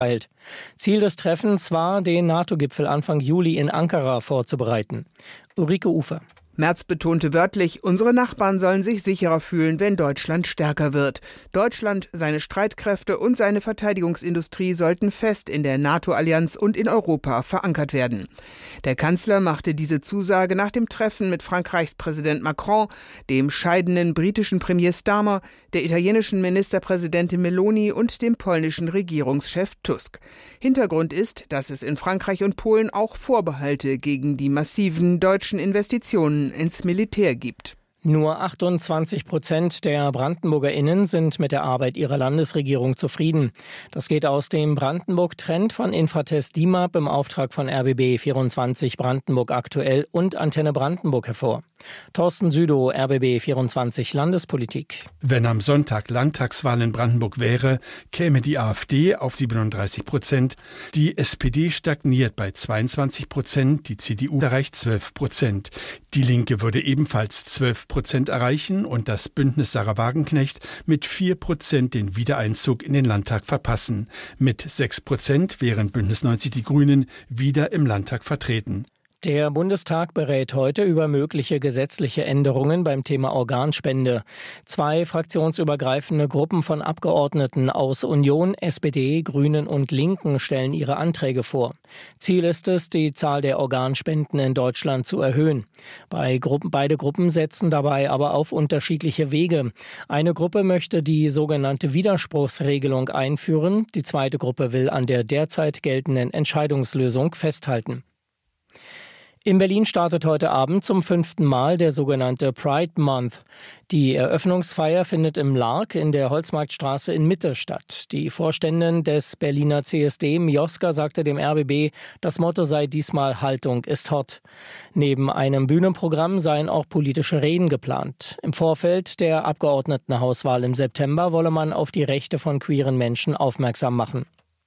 Ziel des Treffens war, den NATO-Gipfel Anfang Juli in Ankara vorzubereiten. Ulrike Ufer. Merz betonte wörtlich, unsere Nachbarn sollen sich sicherer fühlen, wenn Deutschland stärker wird. Deutschland, seine Streitkräfte und seine Verteidigungsindustrie sollten fest in der NATO-Allianz und in Europa verankert werden. Der Kanzler machte diese Zusage nach dem Treffen mit Frankreichs Präsident Macron, dem scheidenden britischen Premier Starmer, der italienischen Ministerpräsidentin Meloni und dem polnischen Regierungschef Tusk. Hintergrund ist, dass es in Frankreich und Polen auch Vorbehalte gegen die massiven deutschen Investitionen ins Militär gibt. Nur 28% der BrandenburgerInnen sind mit der Arbeit ihrer Landesregierung zufrieden. Das geht aus dem Brandenburg-Trend von Infratest DIMAP im Auftrag von RBB24 Brandenburg aktuell und Antenne Brandenburg hervor. Thorsten Südow, RBB24 Landespolitik. Wenn am Sonntag Landtagswahl in Brandenburg wäre, käme die AfD auf 37%, die SPD stagniert bei 22%, die CDU erreicht 12%. Die Linke würde ebenfalls 12% erreichen und das Bündnis Sarah Wagenknecht mit 4% den Wiedereinzug in den Landtag verpassen. Mit 6% wären Bündnis 90 Die Grünen wieder im Landtag vertreten. Der Bundestag berät heute über mögliche gesetzliche Änderungen beim Thema Organspende. 2 fraktionsübergreifende Gruppen von Abgeordneten aus Union, SPD, Grünen und Linken stellen ihre Anträge vor. Ziel ist es, die Zahl der Organspenden in Deutschland zu erhöhen. Beide Gruppen setzen dabei aber auf unterschiedliche Wege. Eine Gruppe möchte die sogenannte Widerspruchsregelung einführen. Die zweite Gruppe will an der derzeit geltenden Entscheidungslösung festhalten. In Berlin startet heute Abend zum 5. Mal der sogenannte Pride Month. Die Eröffnungsfeier findet im Lark in der Holzmarktstraße in Mitte statt. Die Vorständin des Berliner CSD, Mioska, sagte dem RBB, das Motto sei diesmal Haltung ist hot. Neben einem Bühnenprogramm seien auch politische Reden geplant. Im Vorfeld der Abgeordnetenhauswahl im September wolle man auf die Rechte von queeren Menschen aufmerksam machen.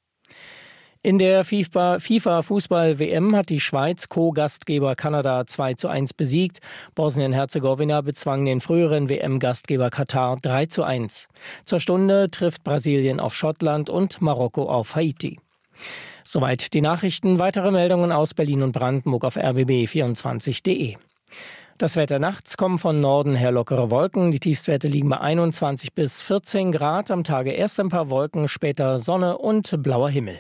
In der FIFA-Fußball-WM hat die Schweiz Co-Gastgeber Kanada 2:1 besiegt. Bosnien-Herzegowina bezwang den früheren WM-Gastgeber Katar 3:1. Zur Stunde trifft Brasilien auf Schottland und Marokko auf Haiti. Soweit die Nachrichten. Weitere Meldungen aus Berlin und Brandenburg auf rbb24.de. Das Wetter nachts kommen von Norden her lockere Wolken. Die Tiefstwerte liegen bei 21 bis 14 Grad. Am Tage erst ein paar Wolken, später Sonne und blauer Himmel.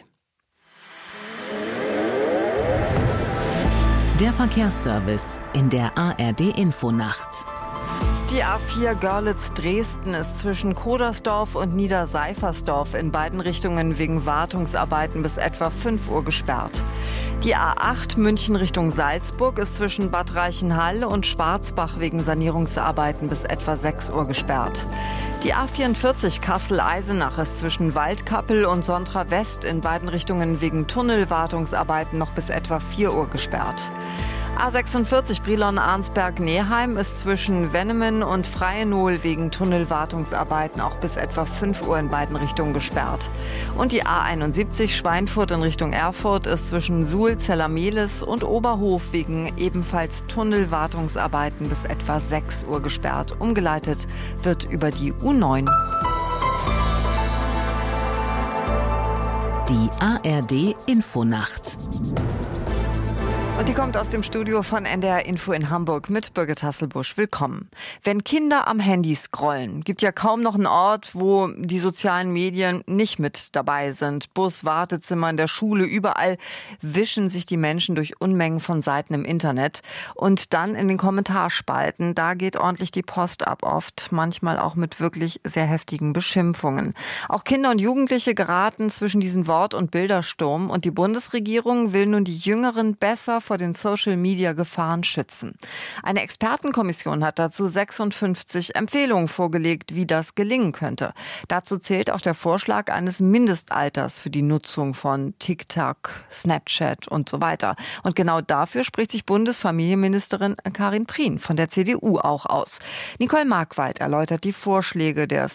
Der Verkehrsservice in der ARD-Infonacht. Die A4 Görlitz-Dresden ist zwischen Kodersdorf und Niederseifersdorf in beiden Richtungen wegen Wartungsarbeiten bis etwa 5 Uhr gesperrt. Die A8 München Richtung Salzburg ist zwischen Bad Reichenhall und Schwarzbach wegen Sanierungsarbeiten bis etwa 6 Uhr gesperrt. Die A44 Kassel-Eisenach ist zwischen Waldkappel und Sontra West in beiden Richtungen wegen Tunnelwartungsarbeiten noch bis etwa 4 Uhr gesperrt. A46 Brilon-Arnsberg-Neheim ist zwischen Wennemen und Freienol wegen Tunnelwartungsarbeiten auch bis etwa 5 Uhr in beiden Richtungen gesperrt. Und die A71 Schweinfurt in Richtung Erfurt ist zwischen Suhl-Zellermehlis und Oberhof wegen ebenfalls Tunnelwartungsarbeiten bis etwa 6 Uhr gesperrt. Umgeleitet wird über die U9. Die ARD-Infonacht. Und die kommt aus dem Studio von NDR Info in Hamburg mit Birgit Hasselbusch. Willkommen. Wenn Kinder am Handy scrollen, gibt ja kaum noch einen Ort, wo die sozialen Medien nicht mit dabei sind. Bus, Wartezimmer, in der Schule, überall wischen sich die Menschen durch Unmengen von Seiten im Internet. Und dann in den Kommentarspalten, da geht ordentlich die Post ab oft. Manchmal auch mit wirklich sehr heftigen Beschimpfungen. Auch Kinder und Jugendliche geraten zwischen diesen Wort- und Bildersturm. Und die Bundesregierung will nun die Jüngeren besser vor den Social-Media-Gefahren schützen. Eine Expertenkommission hat dazu 56 Empfehlungen vorgelegt, wie das gelingen könnte. Dazu zählt auch der Vorschlag eines Mindestalters für die Nutzung von TikTok, Snapchat und so weiter. Und genau dafür spricht sich Bundesfamilienministerin Karin Prien von der CDU auch aus. Nicole Markwald erläutert die Vorschläge der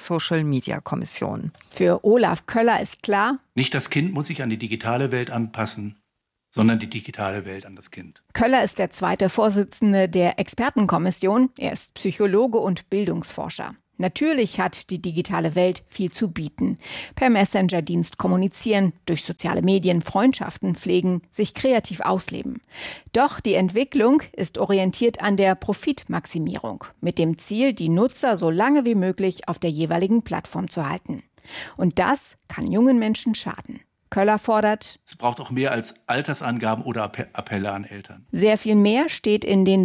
Social-Media-Kommission. Für Olaf Köller ist klar: Nicht das Kind muss sich an die digitale Welt anpassen, sondern die digitale Welt an das Kind. Köller ist der zweite Vorsitzende der Expertenkommission. Er ist Psychologe und Bildungsforscher. Natürlich hat die digitale Welt viel zu bieten. Per Messenger-Dienst kommunizieren, durch soziale Medien Freundschaften pflegen, sich kreativ ausleben. Doch die Entwicklung ist orientiert an der Profitmaximierung, mit dem Ziel, die Nutzer so lange wie möglich auf der jeweiligen Plattform zu halten. Und das kann jungen Menschen schaden. Köller fordert: Es braucht auch mehr als Altersangaben oder Appelle an Eltern. Sehr viel mehr steht in den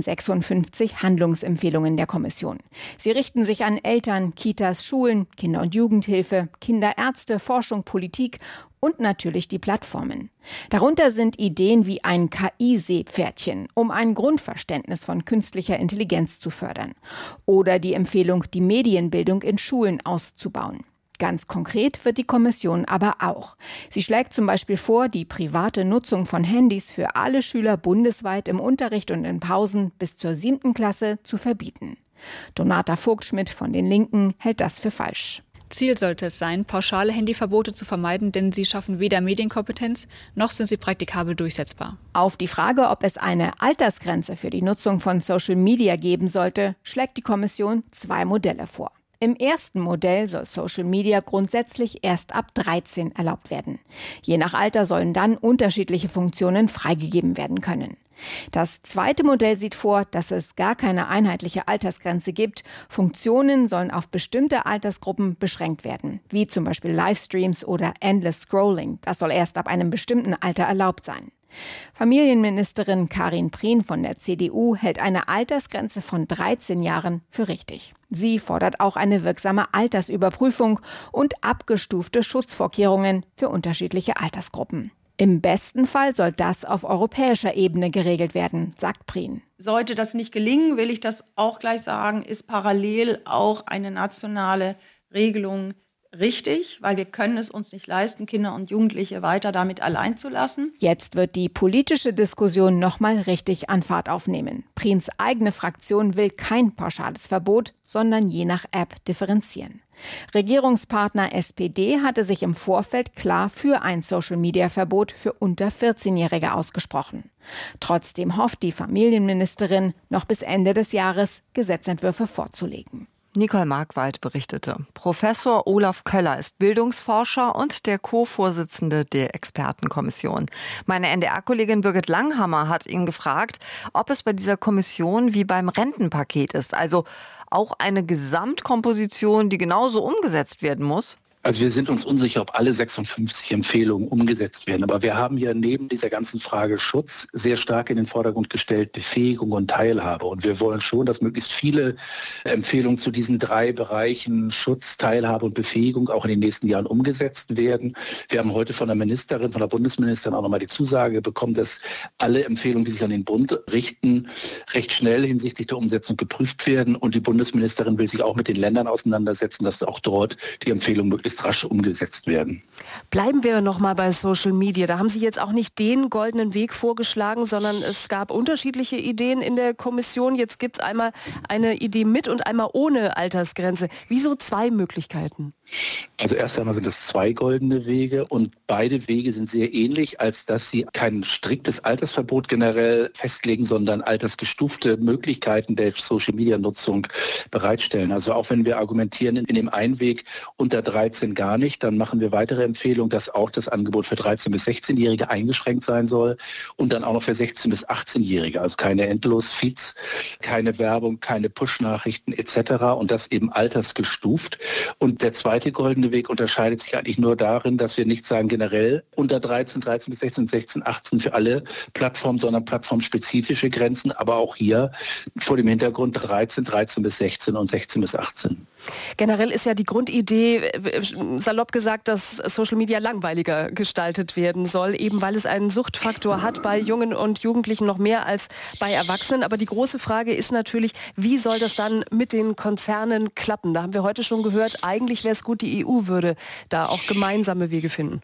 56 Handlungsempfehlungen der Kommission. Sie richten sich an Eltern, Kitas, Schulen, Kinder- und Jugendhilfe, Kinderärzte, Forschung, Politik und natürlich die Plattformen. Darunter sind Ideen wie ein KI-Seepferdchen, um ein Grundverständnis von künstlicher Intelligenz zu fördern. Oder die Empfehlung, die Medienbildung in Schulen auszubauen. Ganz konkret wird die Kommission aber auch. Sie schlägt zum Beispiel vor, die private Nutzung von Handys für alle Schüler bundesweit im Unterricht und in Pausen bis zur 7. Klasse zu verbieten. Donata Vogtschmidt von den Linken hält das für falsch. Ziel sollte es sein, pauschale Handyverbote zu vermeiden, denn sie schaffen weder Medienkompetenz, noch sind sie praktikabel durchsetzbar. Auf die Frage, ob es eine Altersgrenze für die Nutzung von Social Media geben sollte, schlägt die Kommission 2 Modelle vor. Im ersten Modell soll Social Media grundsätzlich erst ab 13 erlaubt werden. Je nach Alter sollen dann unterschiedliche Funktionen freigegeben werden können. Das zweite Modell sieht vor, dass es gar keine einheitliche Altersgrenze gibt. Funktionen sollen auf bestimmte Altersgruppen beschränkt werden, wie zum Beispiel Livestreams oder Endless Scrolling. Das soll erst ab einem bestimmten Alter erlaubt sein. Familienministerin Karin Prien von der CDU hält eine Altersgrenze von 13 Jahren für richtig. Sie fordert auch eine wirksame Altersüberprüfung und abgestufte Schutzvorkehrungen für unterschiedliche Altersgruppen. Im besten Fall soll das auf europäischer Ebene geregelt werden, sagt Prien. Sollte das nicht gelingen, will ich das auch gleich sagen, ist parallel auch eine nationale Regelung richtig, weil wir können es uns nicht leisten, Kinder und Jugendliche weiter damit allein zu lassen. Jetzt wird die politische Diskussion nochmal richtig an Fahrt aufnehmen. Priens eigene Fraktion will kein pauschales Verbot, sondern je nach App differenzieren. Regierungspartner SPD hatte sich im Vorfeld klar für ein Social-Media-Verbot für unter 14-Jährige ausgesprochen. Trotzdem hofft die Familienministerin, noch bis Ende des Jahres Gesetzentwürfe vorzulegen. Nicole Markwald berichtete. Professor Olaf Köller ist Bildungsforscher und der Co-Vorsitzende der Expertenkommission. Meine NDR-Kollegin Birgit Langhammer hat ihn gefragt, ob es bei dieser Kommission wie beim Rentenpaket ist, also auch eine Gesamtkomposition, die genauso umgesetzt werden muss. Also wir sind uns unsicher, ob alle 56 Empfehlungen umgesetzt werden. Aber wir haben ja neben dieser ganzen Frage Schutz sehr stark in den Vordergrund gestellt, Befähigung und Teilhabe. Und wir wollen schon, dass möglichst viele Empfehlungen zu diesen 3 Bereichen Schutz, Teilhabe und Befähigung auch in den nächsten Jahren umgesetzt werden. Wir haben heute von der Ministerin, von der Bundesministerin auch nochmal die Zusage bekommen, dass alle Empfehlungen, die sich an den Bund richten, recht schnell hinsichtlich der Umsetzung geprüft werden. Und die Bundesministerin will sich auch mit den Ländern auseinandersetzen, dass auch dort die Empfehlungen möglichst rasch umgesetzt werden. Bleiben wir noch mal bei Social Media. Da haben Sie jetzt auch nicht den goldenen Weg vorgeschlagen, sondern es gab unterschiedliche Ideen in der Kommission. Jetzt gibt es einmal eine Idee mit und einmal ohne Altersgrenze. Wieso 2 Möglichkeiten? Also erst einmal sind es 2 goldene Wege und beide Wege sind sehr ähnlich, als dass sie kein striktes Altersverbot generell festlegen, sondern altersgestufte Möglichkeiten der Social-Media-Nutzung bereitstellen. Also auch wenn wir argumentieren in dem einen Weg unter 13 gar nicht, dann machen wir weitere Empfehlungen, dass auch das Angebot für 13- bis 16-Jährige eingeschränkt sein soll und dann auch noch für 16- bis 18-Jährige. Also keine Endlos-Feeds, keine Werbung, keine Push-Nachrichten etc. und das eben altersgestuft. Und der zweite goldene Weg unterscheidet sich eigentlich nur darin, dass wir nicht sagen generell unter 13 bis 16, 16, 18 für alle Plattformen, sondern plattformspezifische Grenzen, aber auch hier vor dem Hintergrund 13 bis 16 und 16 bis 18. Generell ist ja die Grundidee, salopp gesagt, dass Social Media langweiliger gestaltet werden soll, eben weil es einen Suchtfaktor hat bei Jungen und Jugendlichen noch mehr als bei Erwachsenen. Aber die große Frage ist natürlich, wie soll das dann mit den Konzernen klappen? Da haben wir heute schon gehört, eigentlich wäre es gut, die EU würde da auch gemeinsame Wege finden.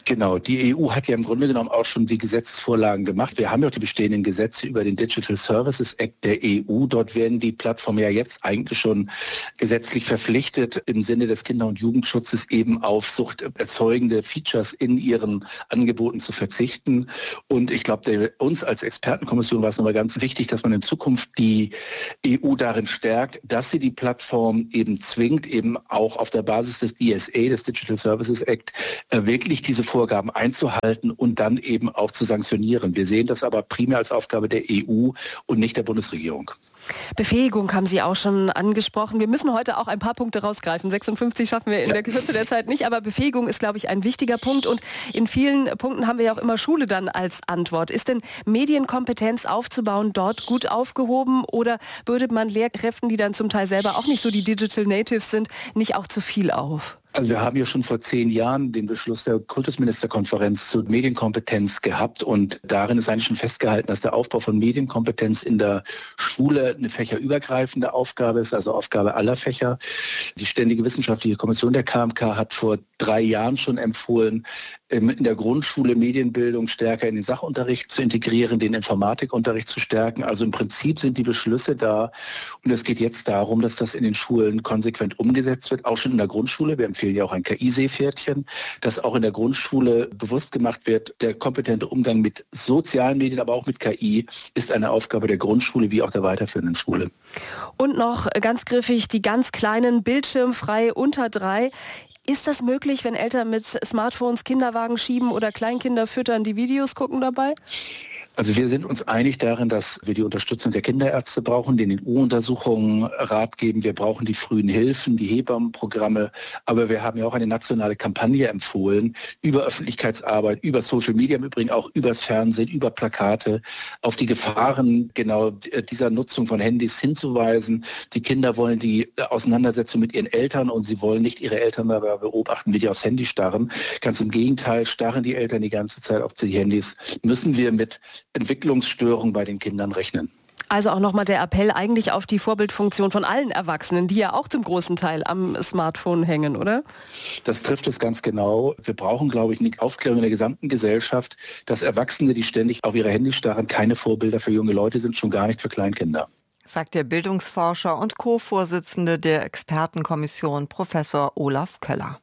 Genau, die EU hat ja im Grunde genommen auch schon die Gesetzesvorlagen gemacht. Wir haben ja auch die bestehenden Gesetze über den Digital Services Act der EU. Dort werden die Plattformen ja jetzt eigentlich schon gesetzlich verpflichtet, im Sinne des Kinder- und Jugendschutzes eben auf suchterzeugende Features in ihren Angeboten zu verzichten. Und ich glaube, uns als Expertenkommission war es nochmal ganz wichtig, dass man in Zukunft die EU darin stärkt, dass sie die Plattform eben zwingt, eben auch auf der Basis des DSA, des Digital Services Act, wirklich diese Vorgaben einzuhalten und dann eben auch zu sanktionieren. Wir sehen das aber primär als Aufgabe der EU und nicht der Bundesregierung. Befähigung haben Sie auch schon angesprochen. Wir müssen heute auch ein paar Punkte rausgreifen. 56 schaffen wir in der Kürze der Zeit nicht, aber Befähigung ist, glaube ich, ein wichtiger Punkt. Und in vielen Punkten haben wir ja auch immer Schule dann als Antwort. Ist denn Medienkompetenz aufzubauen dort gut aufgehoben oder bürdet man Lehrkräften, die dann zum Teil selber auch nicht so die Digital Natives sind, nicht auch zu viel auf? Also wir haben ja schon vor 10 Jahren den Beschluss der Kultusministerkonferenz zur Medienkompetenz gehabt und darin ist eigentlich schon festgehalten, dass der Aufbau von Medienkompetenz in der Schule eine fächerübergreifende Aufgabe ist, also Aufgabe aller Fächer. Die Ständige Wissenschaftliche Kommission der KMK hat vor 3 Jahren schon empfohlen, in der Grundschule Medienbildung stärker in den Sachunterricht zu integrieren, den Informatikunterricht zu stärken. Also im Prinzip sind die Beschlüsse da und es geht jetzt darum, dass das in den Schulen konsequent umgesetzt wird, auch schon in der Grundschule. Wir empfehlen ja auch ein KI-Seepferdchen, dass auch in der Grundschule bewusst gemacht wird, der kompetente Umgang mit sozialen Medien, aber auch mit KI ist eine Aufgabe der Grundschule wie auch der weiterführenden Schule. Und noch ganz griffig, die ganz kleinen, bildschirmfrei unter 3. Ist das möglich, wenn Eltern mit Smartphones Kinderwagen schieben oder Kleinkinder füttern, die Videos gucken dabei? Also wir sind uns einig darin, dass wir die Unterstützung der Kinderärzte brauchen, den EU-Untersuchungen Rat geben. Wir brauchen die frühen Hilfen, die Hebammenprogramme. Aber wir haben ja auch eine nationale Kampagne empfohlen über Öffentlichkeitsarbeit, über Social Media, im Übrigen auch übers Fernsehen, über Plakate, auf die Gefahren genau dieser Nutzung von Handys hinzuweisen. Die Kinder wollen die Auseinandersetzung mit ihren Eltern und sie wollen nicht ihre Eltern dabei beobachten, wie die aufs Handy starren. Ganz im Gegenteil, starren die Eltern die ganze Zeit auf die Handys. Müssen wir mit Entwicklungsstörungen bei den Kindern rechnen. Also auch nochmal der Appell eigentlich auf die Vorbildfunktion von allen Erwachsenen, die ja auch zum großen Teil am Smartphone hängen, oder? Das trifft es ganz genau. Wir brauchen, glaube ich, eine Aufklärung in der gesamten Gesellschaft, dass Erwachsene, die ständig auf ihre Handys starren, keine Vorbilder für junge Leute sind, schon gar nicht für Kleinkinder. Sagt der Bildungsforscher und Co-Vorsitzende der Expertenkommission, Professor Olaf Köller.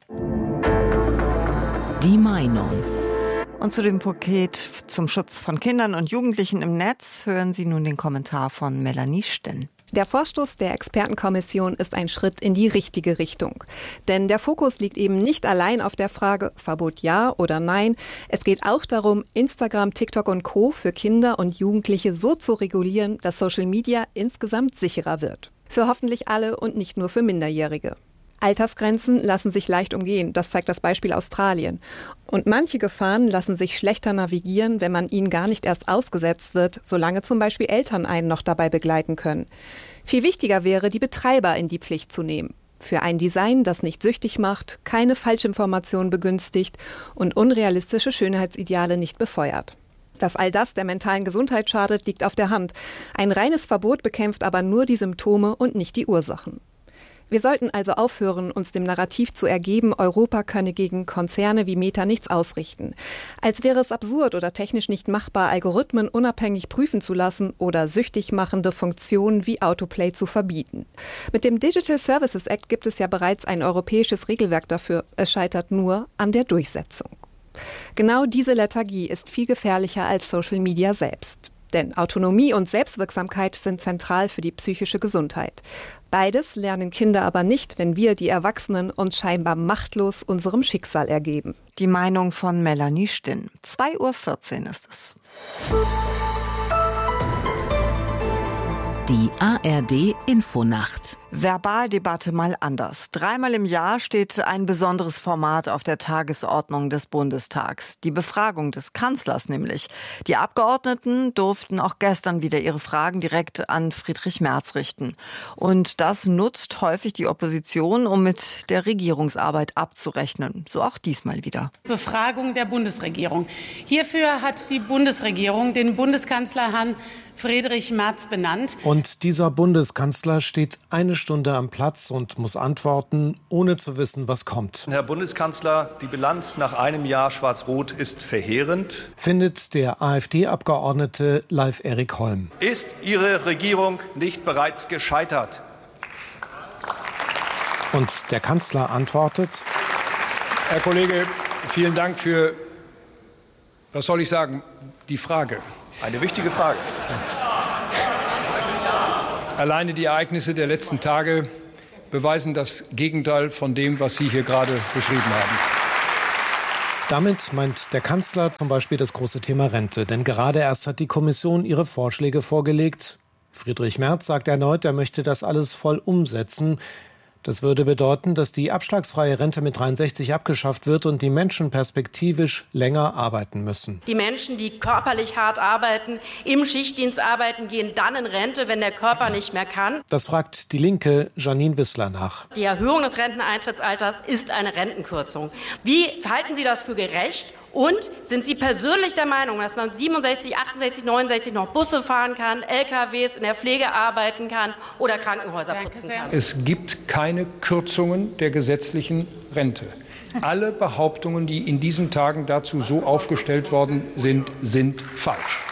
Die Meinung. Und zu dem Paket zum Schutz von Kindern und Jugendlichen im Netz hören Sie nun den Kommentar von Melanie Stinn. Der Vorstoß der Expertenkommission ist ein Schritt in die richtige Richtung. Denn der Fokus liegt eben nicht allein auf der Frage, Verbot ja oder nein. Es geht auch darum, Instagram, TikTok und Co. für Kinder und Jugendliche so zu regulieren, dass Social Media insgesamt sicherer wird. Für hoffentlich alle und nicht nur für Minderjährige. Altersgrenzen lassen sich leicht umgehen, das zeigt das Beispiel Australien. Und manche Gefahren lassen sich schlechter navigieren, wenn man ihnen gar nicht erst ausgesetzt wird, solange zum Beispiel Eltern einen noch dabei begleiten können. Viel wichtiger wäre, die Betreiber in die Pflicht zu nehmen. Für ein Design, das nicht süchtig macht, keine Falschinformationen begünstigt und unrealistische Schönheitsideale nicht befeuert. Dass all das der mentalen Gesundheit schadet, liegt auf der Hand. Ein reines Verbot bekämpft aber nur die Symptome und nicht die Ursachen. Wir sollten also aufhören, uns dem Narrativ zu ergeben, Europa könne gegen Konzerne wie Meta nichts ausrichten. Als wäre es absurd oder technisch nicht machbar, Algorithmen unabhängig prüfen zu lassen oder süchtig machende Funktionen wie Autoplay zu verbieten. Mit dem Digital Services Act gibt es ja bereits ein europäisches Regelwerk dafür. Es scheitert nur an der Durchsetzung. Genau diese Lethargie ist viel gefährlicher als Social Media selbst. Denn Autonomie und Selbstwirksamkeit sind zentral für die psychische Gesundheit. Beides lernen Kinder aber nicht, wenn wir, die Erwachsenen, uns scheinbar machtlos unserem Schicksal ergeben. Die Meinung von Melanie Stinn. 2:14 Uhr ist es. Die ARD Infonacht. Verbaldebatte mal anders. 3-mal im Jahr steht ein besonderes Format auf der Tagesordnung des Bundestags. Die Befragung des Kanzlers nämlich. Die Abgeordneten durften auch gestern wieder ihre Fragen direkt an Friedrich Merz richten. Und das nutzt häufig die Opposition, um mit der Regierungsarbeit abzurechnen. So auch diesmal wieder. Befragung der Bundesregierung. Hierfür hat die Bundesregierung den Bundeskanzler Herrn Friedrich Merz benannt. Und dieser Bundeskanzler steht eine Stunde am Platz und muss antworten, ohne zu wissen, was kommt. Herr Bundeskanzler, die Bilanz nach einem Jahr Schwarz-Rot ist verheerend, findet der AfD-Abgeordnete Leif Erik Holm. Ist Ihre Regierung nicht bereits gescheitert? Und der Kanzler antwortet: Herr Kollege, vielen Dank für, was soll ich sagen, die Frage. Eine wichtige Frage. Alleine die Ereignisse der letzten Tage beweisen das Gegenteil von dem, was Sie hier gerade beschrieben haben. Damit meint der Kanzler zum Beispiel das große Thema Rente. Denn gerade erst hat die Kommission ihre Vorschläge vorgelegt. Friedrich Merz sagt erneut, er möchte das alles voll umsetzen. Das würde bedeuten, dass die abschlagsfreie Rente mit 63 abgeschafft wird und die Menschen perspektivisch länger arbeiten müssen. Die Menschen, die körperlich hart arbeiten, im Schichtdienst arbeiten, gehen dann in Rente, wenn der Körper nicht mehr kann. Das fragt die Linke Janine Wissler nach. Die Erhöhung des Renteneintrittsalters ist eine Rentenkürzung. Wie halten Sie das für gerecht? Und sind Sie persönlich der Meinung, dass man 67, 68, 69 noch Busse fahren kann, LKWs in der Pflege arbeiten kann oder Krankenhäuser putzen kann? Es gibt keine Kürzungen der gesetzlichen Rente. Alle Behauptungen, die in diesen Tagen dazu so aufgestellt worden sind falsch.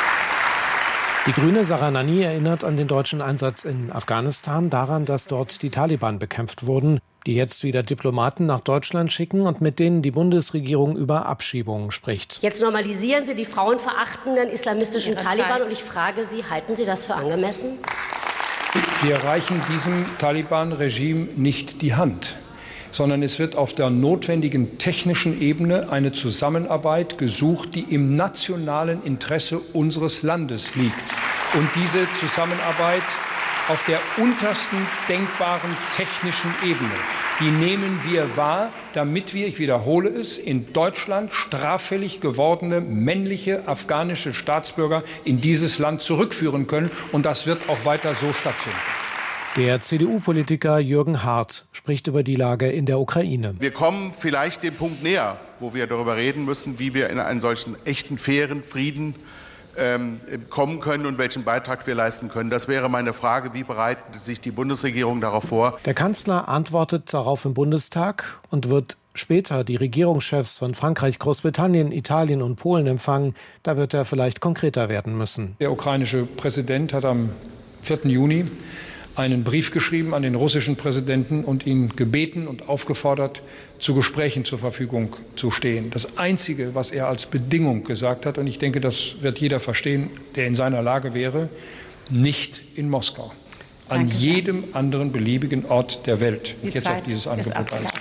Die Grüne Sarah Nanni erinnert an den deutschen Einsatz in Afghanistan, daran, dass dort die Taliban bekämpft wurden, die jetzt wieder Diplomaten nach Deutschland schicken und mit denen die Bundesregierung über Abschiebungen spricht. Jetzt normalisieren Sie die frauenverachtenden islamistischen Taliban und ich frage Sie, halten Sie das für angemessen? Wir reichen diesem Taliban-Regime nicht die Hand, sondern es wird auf der notwendigen technischen Ebene eine Zusammenarbeit gesucht, die im nationalen Interesse unseres Landes liegt. Und diese Zusammenarbeit auf der untersten denkbaren technischen Ebene, die nehmen wir wahr, damit wir, ich wiederhole es, in Deutschland straffällig gewordene männliche afghanische Staatsbürger in dieses Land zurückführen können. Und das wird auch weiter so stattfinden. Der CDU-Politiker Jürgen Hart spricht über die Lage in der Ukraine. Wir kommen vielleicht dem Punkt näher, wo wir darüber reden müssen, wie wir in einen solchen echten, fairen Frieden kommen können und welchen Beitrag wir leisten können. Das wäre meine Frage. Wie bereitet sich die Bundesregierung darauf vor? Der Kanzler antwortet darauf im Bundestag und wird später die Regierungschefs von Frankreich, Großbritannien, Italien und Polen empfangen. Da wird er vielleicht konkreter werden müssen. Der ukrainische Präsident hat am 4. Juni einen Brief geschrieben an den russischen Präsidenten und ihn gebeten und aufgefordert, zu Gesprächen zur Verfügung zu stehen. Das Einzige, was er als Bedingung gesagt hat, und ich denke, das wird jeder verstehen, der in seiner Lage wäre, nicht in Moskau. An jedem anderen beliebigen Ort der Welt. Jetzt auf dieses Angebot einzugehen.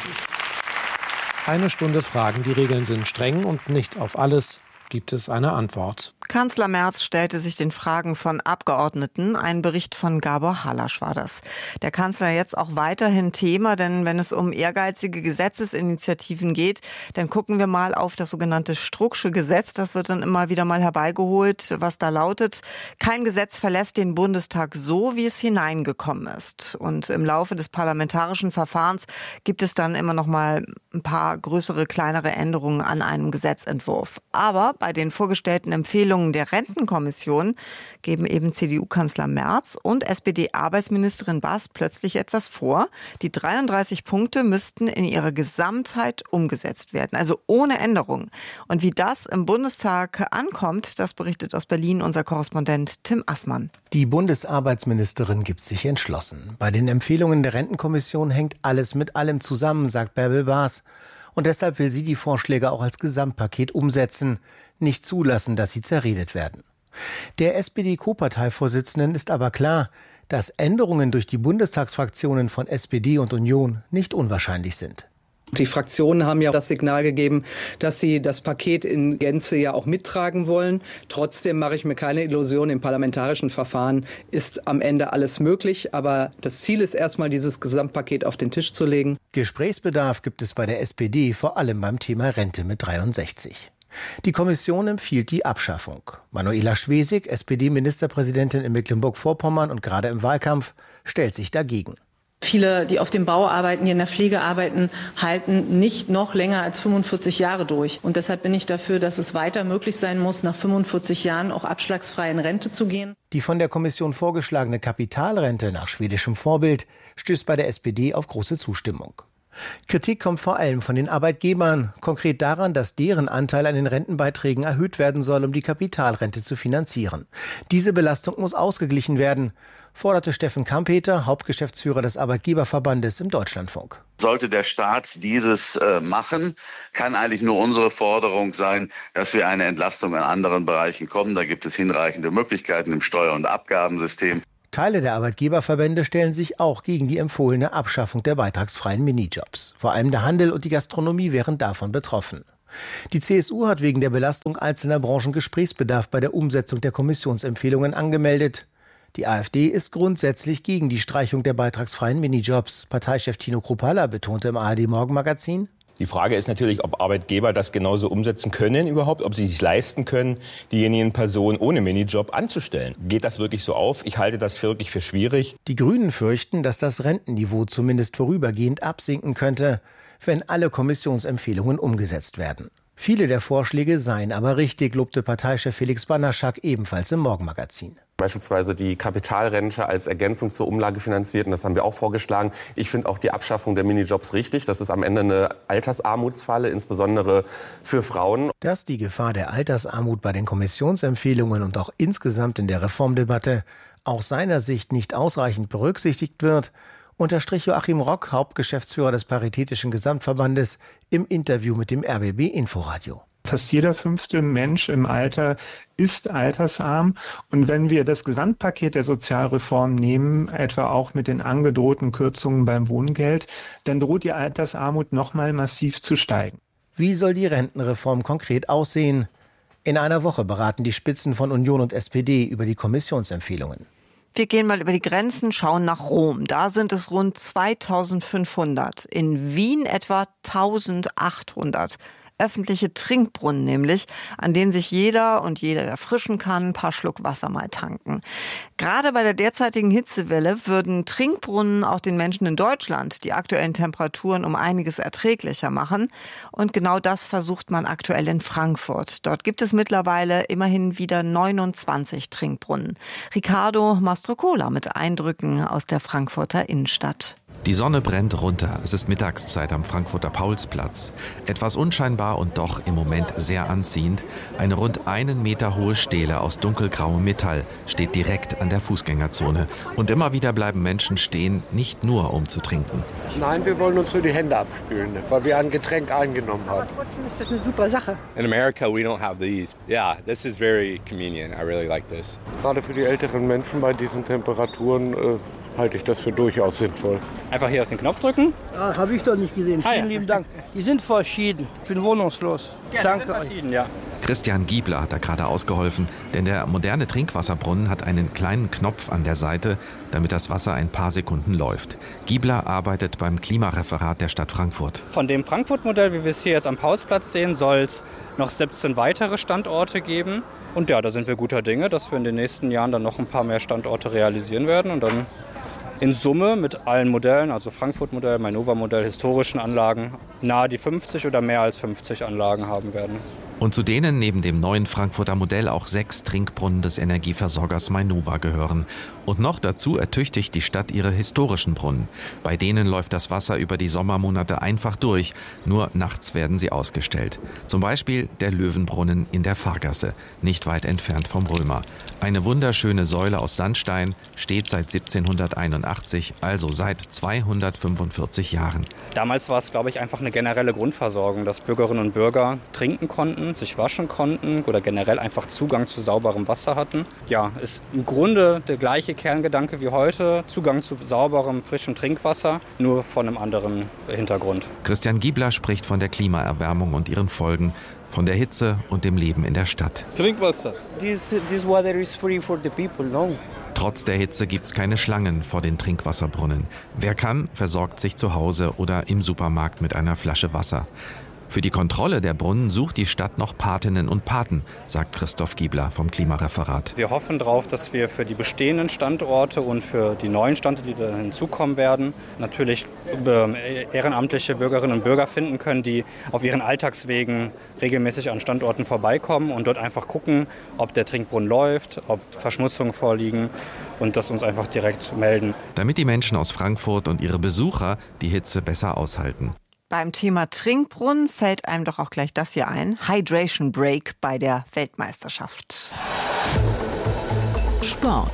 Eine Stunde Fragen. Die Regeln sind streng und nicht auf alles gibt es eine Antwort. Kanzler Merz stellte sich den Fragen von Abgeordneten. Ein Bericht von Gabor Halasch war das. Der Kanzler jetzt auch weiterhin Thema, denn wenn es um ehrgeizige Gesetzesinitiativen geht, dann gucken wir mal auf das sogenannte Strucksche Gesetz. Das wird dann immer wieder mal herbeigeholt, was da lautet: Kein Gesetz verlässt den Bundestag so, wie es hineingekommen ist. Und im Laufe des parlamentarischen Verfahrens gibt es dann immer noch mal ein paar größere, kleinere Änderungen an einem Gesetzentwurf. Aber bei den vorgestellten Empfehlungen der Rentenkommission geben eben CDU-Kanzler Merz und SPD-Arbeitsministerin Bass plötzlich etwas vor. Die 33 Punkte müssten in ihrer Gesamtheit umgesetzt werden, also ohne Änderung. Und wie das im Bundestag ankommt, das berichtet aus Berlin unser Korrespondent Tim Assmann. Die Bundesarbeitsministerin gibt sich entschlossen. Bei den Empfehlungen der Rentenkommission hängt alles mit allem zusammen, sagt Bärbel Baas. Und deshalb will sie die Vorschläge auch als Gesamtpaket umsetzen, nicht zulassen, dass sie zerredet werden. Der SPD-Co-Parteivorsitzenden ist aber klar, dass Änderungen durch die Bundestagsfraktionen von SPD und Union nicht unwahrscheinlich sind. Die Fraktionen haben ja das Signal gegeben, dass sie das Paket in Gänze ja auch mittragen wollen. Trotzdem mache ich mir keine Illusion, im parlamentarischen Verfahren ist am Ende alles möglich. Aber das Ziel ist erstmal, dieses Gesamtpaket auf den Tisch zu legen. Gesprächsbedarf gibt es bei der SPD, vor allem beim Thema Rente mit 63. Die Kommission empfiehlt die Abschaffung. Manuela Schwesig, SPD-Ministerpräsidentin in Mecklenburg-Vorpommern und gerade im Wahlkampf, stellt sich dagegen. Viele, die auf dem Bau arbeiten, die in der Pflege arbeiten, halten nicht noch länger als 45 Jahre durch. Und deshalb bin ich dafür, dass es weiter möglich sein muss, nach 45 Jahren auch abschlagsfrei in Rente zu gehen. Die von der Kommission vorgeschlagene Kapitalrente nach schwedischem Vorbild stößt bei der SPD auf große Zustimmung. Kritik kommt vor allem von den Arbeitgebern, konkret daran, dass deren Anteil an den Rentenbeiträgen erhöht werden soll, um die Kapitalrente zu finanzieren. Diese Belastung muss ausgeglichen werden, forderte Steffen Kampeter, Hauptgeschäftsführer des Arbeitgeberverbandes im Deutschlandfunk. Sollte der Staat dieses machen, kann eigentlich nur unsere Forderung sein, dass wir eine Entlastung in anderen Bereichen kommen. Da gibt es hinreichende Möglichkeiten im Steuer- und Abgabensystem. Teile der Arbeitgeberverbände stellen sich auch gegen die empfohlene Abschaffung der beitragsfreien Minijobs. Vor allem der Handel und die Gastronomie wären davon betroffen. Die CSU hat wegen der Belastung einzelner Branchen Gesprächsbedarf bei der Umsetzung der Kommissionsempfehlungen angemeldet. Die AfD ist grundsätzlich gegen die Streichung der beitragsfreien Minijobs. Parteichef Tino Kruppalla betonte im ARD-Morgenmagazin: Die Frage ist natürlich, ob Arbeitgeber das genauso umsetzen können überhaupt, ob sie es leisten können, diejenigen Personen ohne Minijob anzustellen. Geht das wirklich so auf? Ich halte das wirklich für schwierig. Die Grünen fürchten, dass das Rentenniveau zumindest vorübergehend absinken könnte, wenn alle Kommissionsempfehlungen umgesetzt werden. Viele der Vorschläge seien aber richtig, lobte Parteichef Felix Banaschak ebenfalls im Morgenmagazin. Beispielsweise die Kapitalrente als Ergänzung zur Umlage finanziert. Und das haben wir auch vorgeschlagen. Ich finde auch die Abschaffung der Minijobs richtig. Das ist am Ende eine Altersarmutsfalle, insbesondere für Frauen. Dass die Gefahr der Altersarmut bei den Kommissionsempfehlungen und auch insgesamt in der Reformdebatte aus seiner Sicht nicht ausreichend berücksichtigt wird, unterstrich Joachim Rock, Hauptgeschäftsführer des Paritätischen Gesamtverbandes, im Interview mit dem RBB Inforadio. Fast jeder 5. Mensch im Alter ist altersarm. Und wenn wir das Gesamtpaket der Sozialreform nehmen, etwa auch mit den angedrohten Kürzungen beim Wohngeld, dann droht die Altersarmut nochmal massiv zu steigen. Wie soll die Rentenreform konkret aussehen? In einer Woche beraten die Spitzen von Union und SPD über die Kommissionsempfehlungen. Wir gehen mal über die Grenzen, schauen nach Rom. Da sind es rund 2500. In Wien etwa 1800. Öffentliche Trinkbrunnen nämlich, an denen sich jeder und jede erfrischen kann, ein paar Schluck Wasser mal tanken. Gerade bei der derzeitigen Hitzewelle würden Trinkbrunnen auch den Menschen in Deutschland die aktuellen Temperaturen um einiges erträglicher machen. Und genau das versucht man aktuell in Frankfurt. Dort gibt es mittlerweile immerhin wieder 29 Trinkbrunnen. Riccardo Mastrocola mit Eindrücken aus der Frankfurter Innenstadt. Die Sonne brennt runter. Es ist Mittagszeit am Frankfurter Paulsplatz. Etwas unscheinbar und doch im Moment sehr anziehend. Eine rund 1 Meter hohe Stele aus dunkelgrauem Metall steht direkt an der Fußgängerzone. Und immer wieder bleiben Menschen stehen, nicht nur um zu trinken. Nein, wir wollen uns nur die Hände abspülen, weil wir ein Getränk eingenommen haben. Trotzdem ist das eine super Sache. In America we don't have these. Yeah, this is very convenient. I really like this. Gerade für die älteren Menschen bei diesen Temperaturen halte ich das für durchaus sinnvoll. Einfach hier auf den Knopf drücken. Ja, habe ich doch nicht gesehen. Vielen lieben Dank. Die sind verschieden. Ich bin wohnungslos. Ja, danke euch. Ja. Christian Giebler hat da gerade ausgeholfen, denn der moderne Trinkwasserbrunnen hat einen kleinen Knopf an der Seite, damit das Wasser ein paar Sekunden läuft. Giebler arbeitet beim Klimareferat der Stadt Frankfurt. Von dem Frankfurt-Modell, wie wir es hier jetzt am Paulsplatz sehen, soll es noch 17 weitere Standorte geben. Und ja, da sind wir guter Dinge, dass wir in den nächsten Jahren dann noch ein paar mehr Standorte realisieren werden und dann in Summe mit allen Modellen, also Frankfurt-Modell, Mainova-Modell, historischen Anlagen, nahe die 50 oder mehr als 50 Anlagen haben werden. Und zu denen neben dem neuen Frankfurter Modell auch 6 Trinkbrunnen des Energieversorgers Mainova gehören. Und noch dazu ertüchtigt die Stadt ihre historischen Brunnen. Bei denen läuft das Wasser über die Sommermonate einfach durch, nur nachts werden sie ausgestellt. Zum Beispiel der Löwenbrunnen in der Fahrgasse, nicht weit entfernt vom Römer. Eine wunderschöne Säule aus Sandstein, steht seit 1781, also seit 245 Jahren. Damals war es, glaube ich, einfach eine generelle Grundversorgung, dass Bürgerinnen und Bürger trinken konnten, sich waschen konnten oder generell einfach Zugang zu sauberem Wasser hatten. Ja, ist im Grunde der gleiche Kerngedanke wie heute, Zugang zu sauberem, frischem Trinkwasser, nur von einem anderen Hintergrund. Christian Giebler spricht von der Klimaerwärmung und ihren Folgen, von der Hitze und dem Leben in der Stadt. Trinkwasser. This water is free for the people, no? Trotz der Hitze gibt's keine Schlangen vor den Trinkwasserbrunnen. Wer kann, versorgt sich zu Hause oder im Supermarkt mit einer Flasche Wasser. Für die Kontrolle der Brunnen sucht die Stadt noch Patinnen und Paten, sagt Christoph Giebler vom Klimareferat. Wir hoffen darauf, dass wir für die bestehenden Standorte und für die neuen Standorte, die da hinzukommen werden, natürlich ehrenamtliche Bürgerinnen und Bürger finden können, die auf ihren Alltagswegen regelmäßig an Standorten vorbeikommen und dort einfach gucken, ob der Trinkbrunnen läuft, ob Verschmutzungen vorliegen und das uns einfach direkt melden. Damit die Menschen aus Frankfurt und ihre Besucher die Hitze besser aushalten. Beim Thema Trinkbrunnen fällt einem doch auch gleich das hier ein. Hydration Break bei der Weltmeisterschaft. Sport.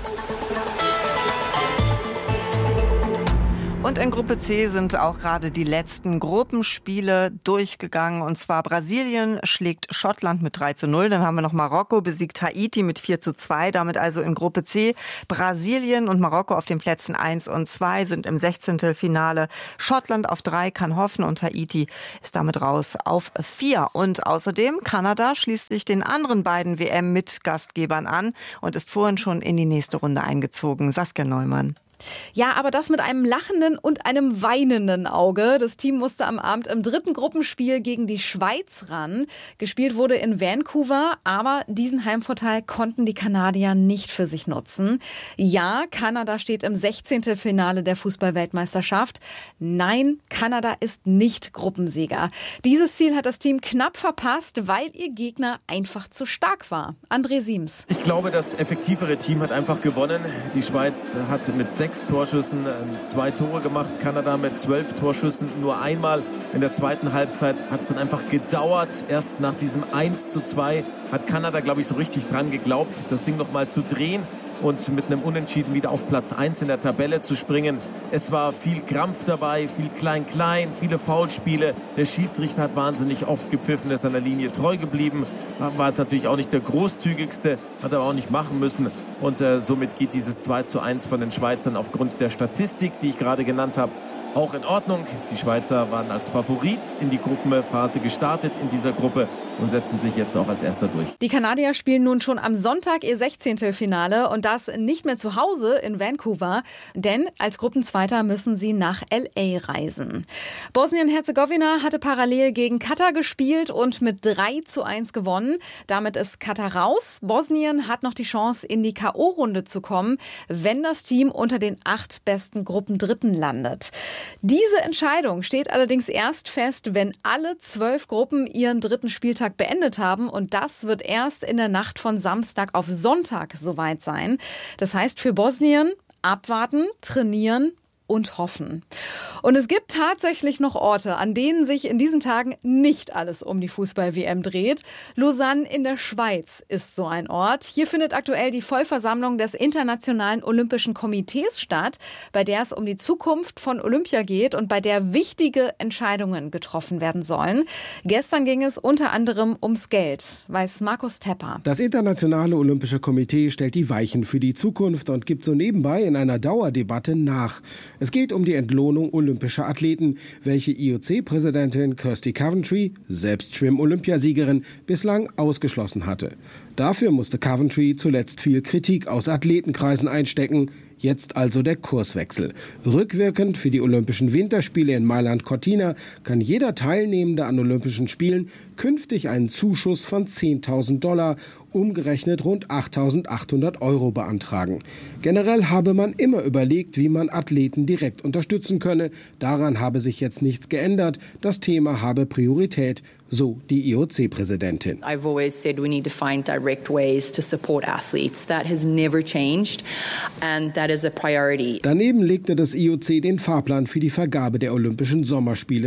Und in Gruppe C sind auch gerade die letzten Gruppenspiele durchgegangen. Und zwar Brasilien schlägt Schottland mit 3:0. Dann haben wir noch Marokko besiegt Haiti mit 4:2. Damit also in Gruppe C Brasilien und Marokko auf den Plätzen 1 und 2 sind im 16. Finale. Schottland auf 3 kann hoffen und Haiti ist damit raus auf 4. Und außerdem Kanada schließt sich den anderen beiden WM-Mitgastgebern an und ist vorhin schon in die nächste Runde eingezogen. Saskia Neumann. Ja, aber das mit einem lachenden und einem weinenden Auge. Das Team musste am Abend im 3. Gruppenspiel gegen die Schweiz ran. Gespielt wurde in Vancouver, aber diesen Heimvorteil konnten die Kanadier nicht für sich nutzen. Ja, Kanada steht im 16. Finale der Fußball-Weltmeisterschaft. Nein, Kanada ist nicht Gruppensieger. Dieses Ziel hat das Team knapp verpasst, weil ihr Gegner einfach zu stark war. André Siems. Ich glaube, das effektivere Team hat einfach gewonnen. Die Schweiz hat mit 6 Torschüssen 2 Tore gemacht. Kanada mit 12 Torschüssen nur einmal. In der zweiten Halbzeit hat es dann einfach gedauert. Erst nach diesem 1:2 hat Kanada, glaube ich, so richtig dran geglaubt, das Ding noch mal zu drehen und mit einem Unentschieden wieder auf Platz 1 in der Tabelle zu springen. Es war viel Krampf dabei, viel Klein-Klein, viele Foulspiele. Der Schiedsrichter hat wahnsinnig oft gepfiffen, ist an der Linie treu geblieben. War jetzt natürlich auch nicht der großzügigste, hat aber auch nicht machen müssen. Und somit geht dieses 2:1 von den Schweizern aufgrund der Statistik, die ich gerade genannt habe, auch in Ordnung. Die Schweizer waren als Favorit in die Gruppenphase gestartet in dieser Gruppe und setzen sich jetzt auch als Erster durch. Die Kanadier spielen nun schon am Sonntag ihr 16. Finale und das nicht mehr zu Hause in Vancouver, denn als Gruppenzweiter müssen sie nach LA reisen. Bosnien-Herzegowina hatte parallel gegen Katar gespielt und mit 3:1 gewonnen. Damit ist Katar raus. Bosnien hat noch die Chance, in die K.O.-Runde zu kommen, wenn das Team unter den 8 besten Gruppendritten landet. Diese Entscheidung steht allerdings erst fest, wenn alle 12 Gruppen ihren 3. Spieltag beendet haben und das wird erst in der Nacht von Samstag auf Sonntag soweit sein. Das heißt für Bosnien abwarten, trainieren und hoffen. Und es gibt tatsächlich noch Orte, an denen sich in diesen Tagen nicht alles um die Fußball-WM dreht. Lausanne in der Schweiz ist so ein Ort. Hier findet aktuell die Vollversammlung des Internationalen Olympischen Komitees statt, bei der es um die Zukunft von Olympia geht und bei der wichtige Entscheidungen getroffen werden sollen. Gestern ging es unter anderem ums Geld, weiß Markus Tepper. Das Internationale Olympische Komitee stellt die Weichen für die Zukunft und gibt so nebenbei in einer Dauerdebatte nach. Es geht um die Entlohnung olympischer Athleten, welche IOC-Präsidentin Kirsty Coventry, selbst Schwimm-Olympiasiegerin, bislang ausgeschlossen hatte. Dafür musste Coventry zuletzt viel Kritik aus Athletenkreisen einstecken. Jetzt also der Kurswechsel. Rückwirkend für die Olympischen Winterspiele in Mailand-Cortina kann jeder Teilnehmende an Olympischen Spielen künftig einen Zuschuss von $10.000, umgerechnet rund 8.800 € beantragen. Generell habe man immer überlegt, wie man Athleten direkt unterstützen könne. Daran habe sich jetzt nichts geändert. Das Thema habe Priorität, so die IOC-Präsidentin. I've always said we need to find direct ways to support athletes. That has never changed and that is a priority. Daneben legte das IOC den Fahrplan für die Vergabe der Olympischen Sommerspiele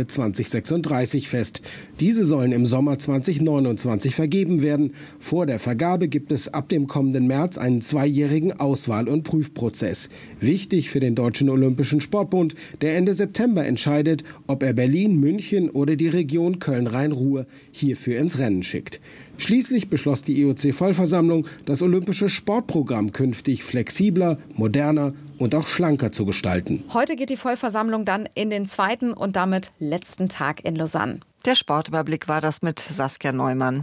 2036 fest. Diese sollen im Sommer 2029 vergeben werden. Vor der Vergabe gibt es ab dem kommenden März einen 2-jährigen Auswahl- und Prüfprozess. Wichtig für den Deutschen Olympischen Sportbund, der Ende September entscheidet, ob er Berlin, München oder die Region Köln-Rhein-Ruhr hierfür ins Rennen schickt. Schließlich beschloss die IOC-Vollversammlung, das olympische Sportprogramm künftig flexibler, moderner und auch schlanker zu gestalten. Heute geht die Vollversammlung dann in den 2. und damit letzten Tag in Lausanne. Der Sportüberblick war das mit Saskia Neumann.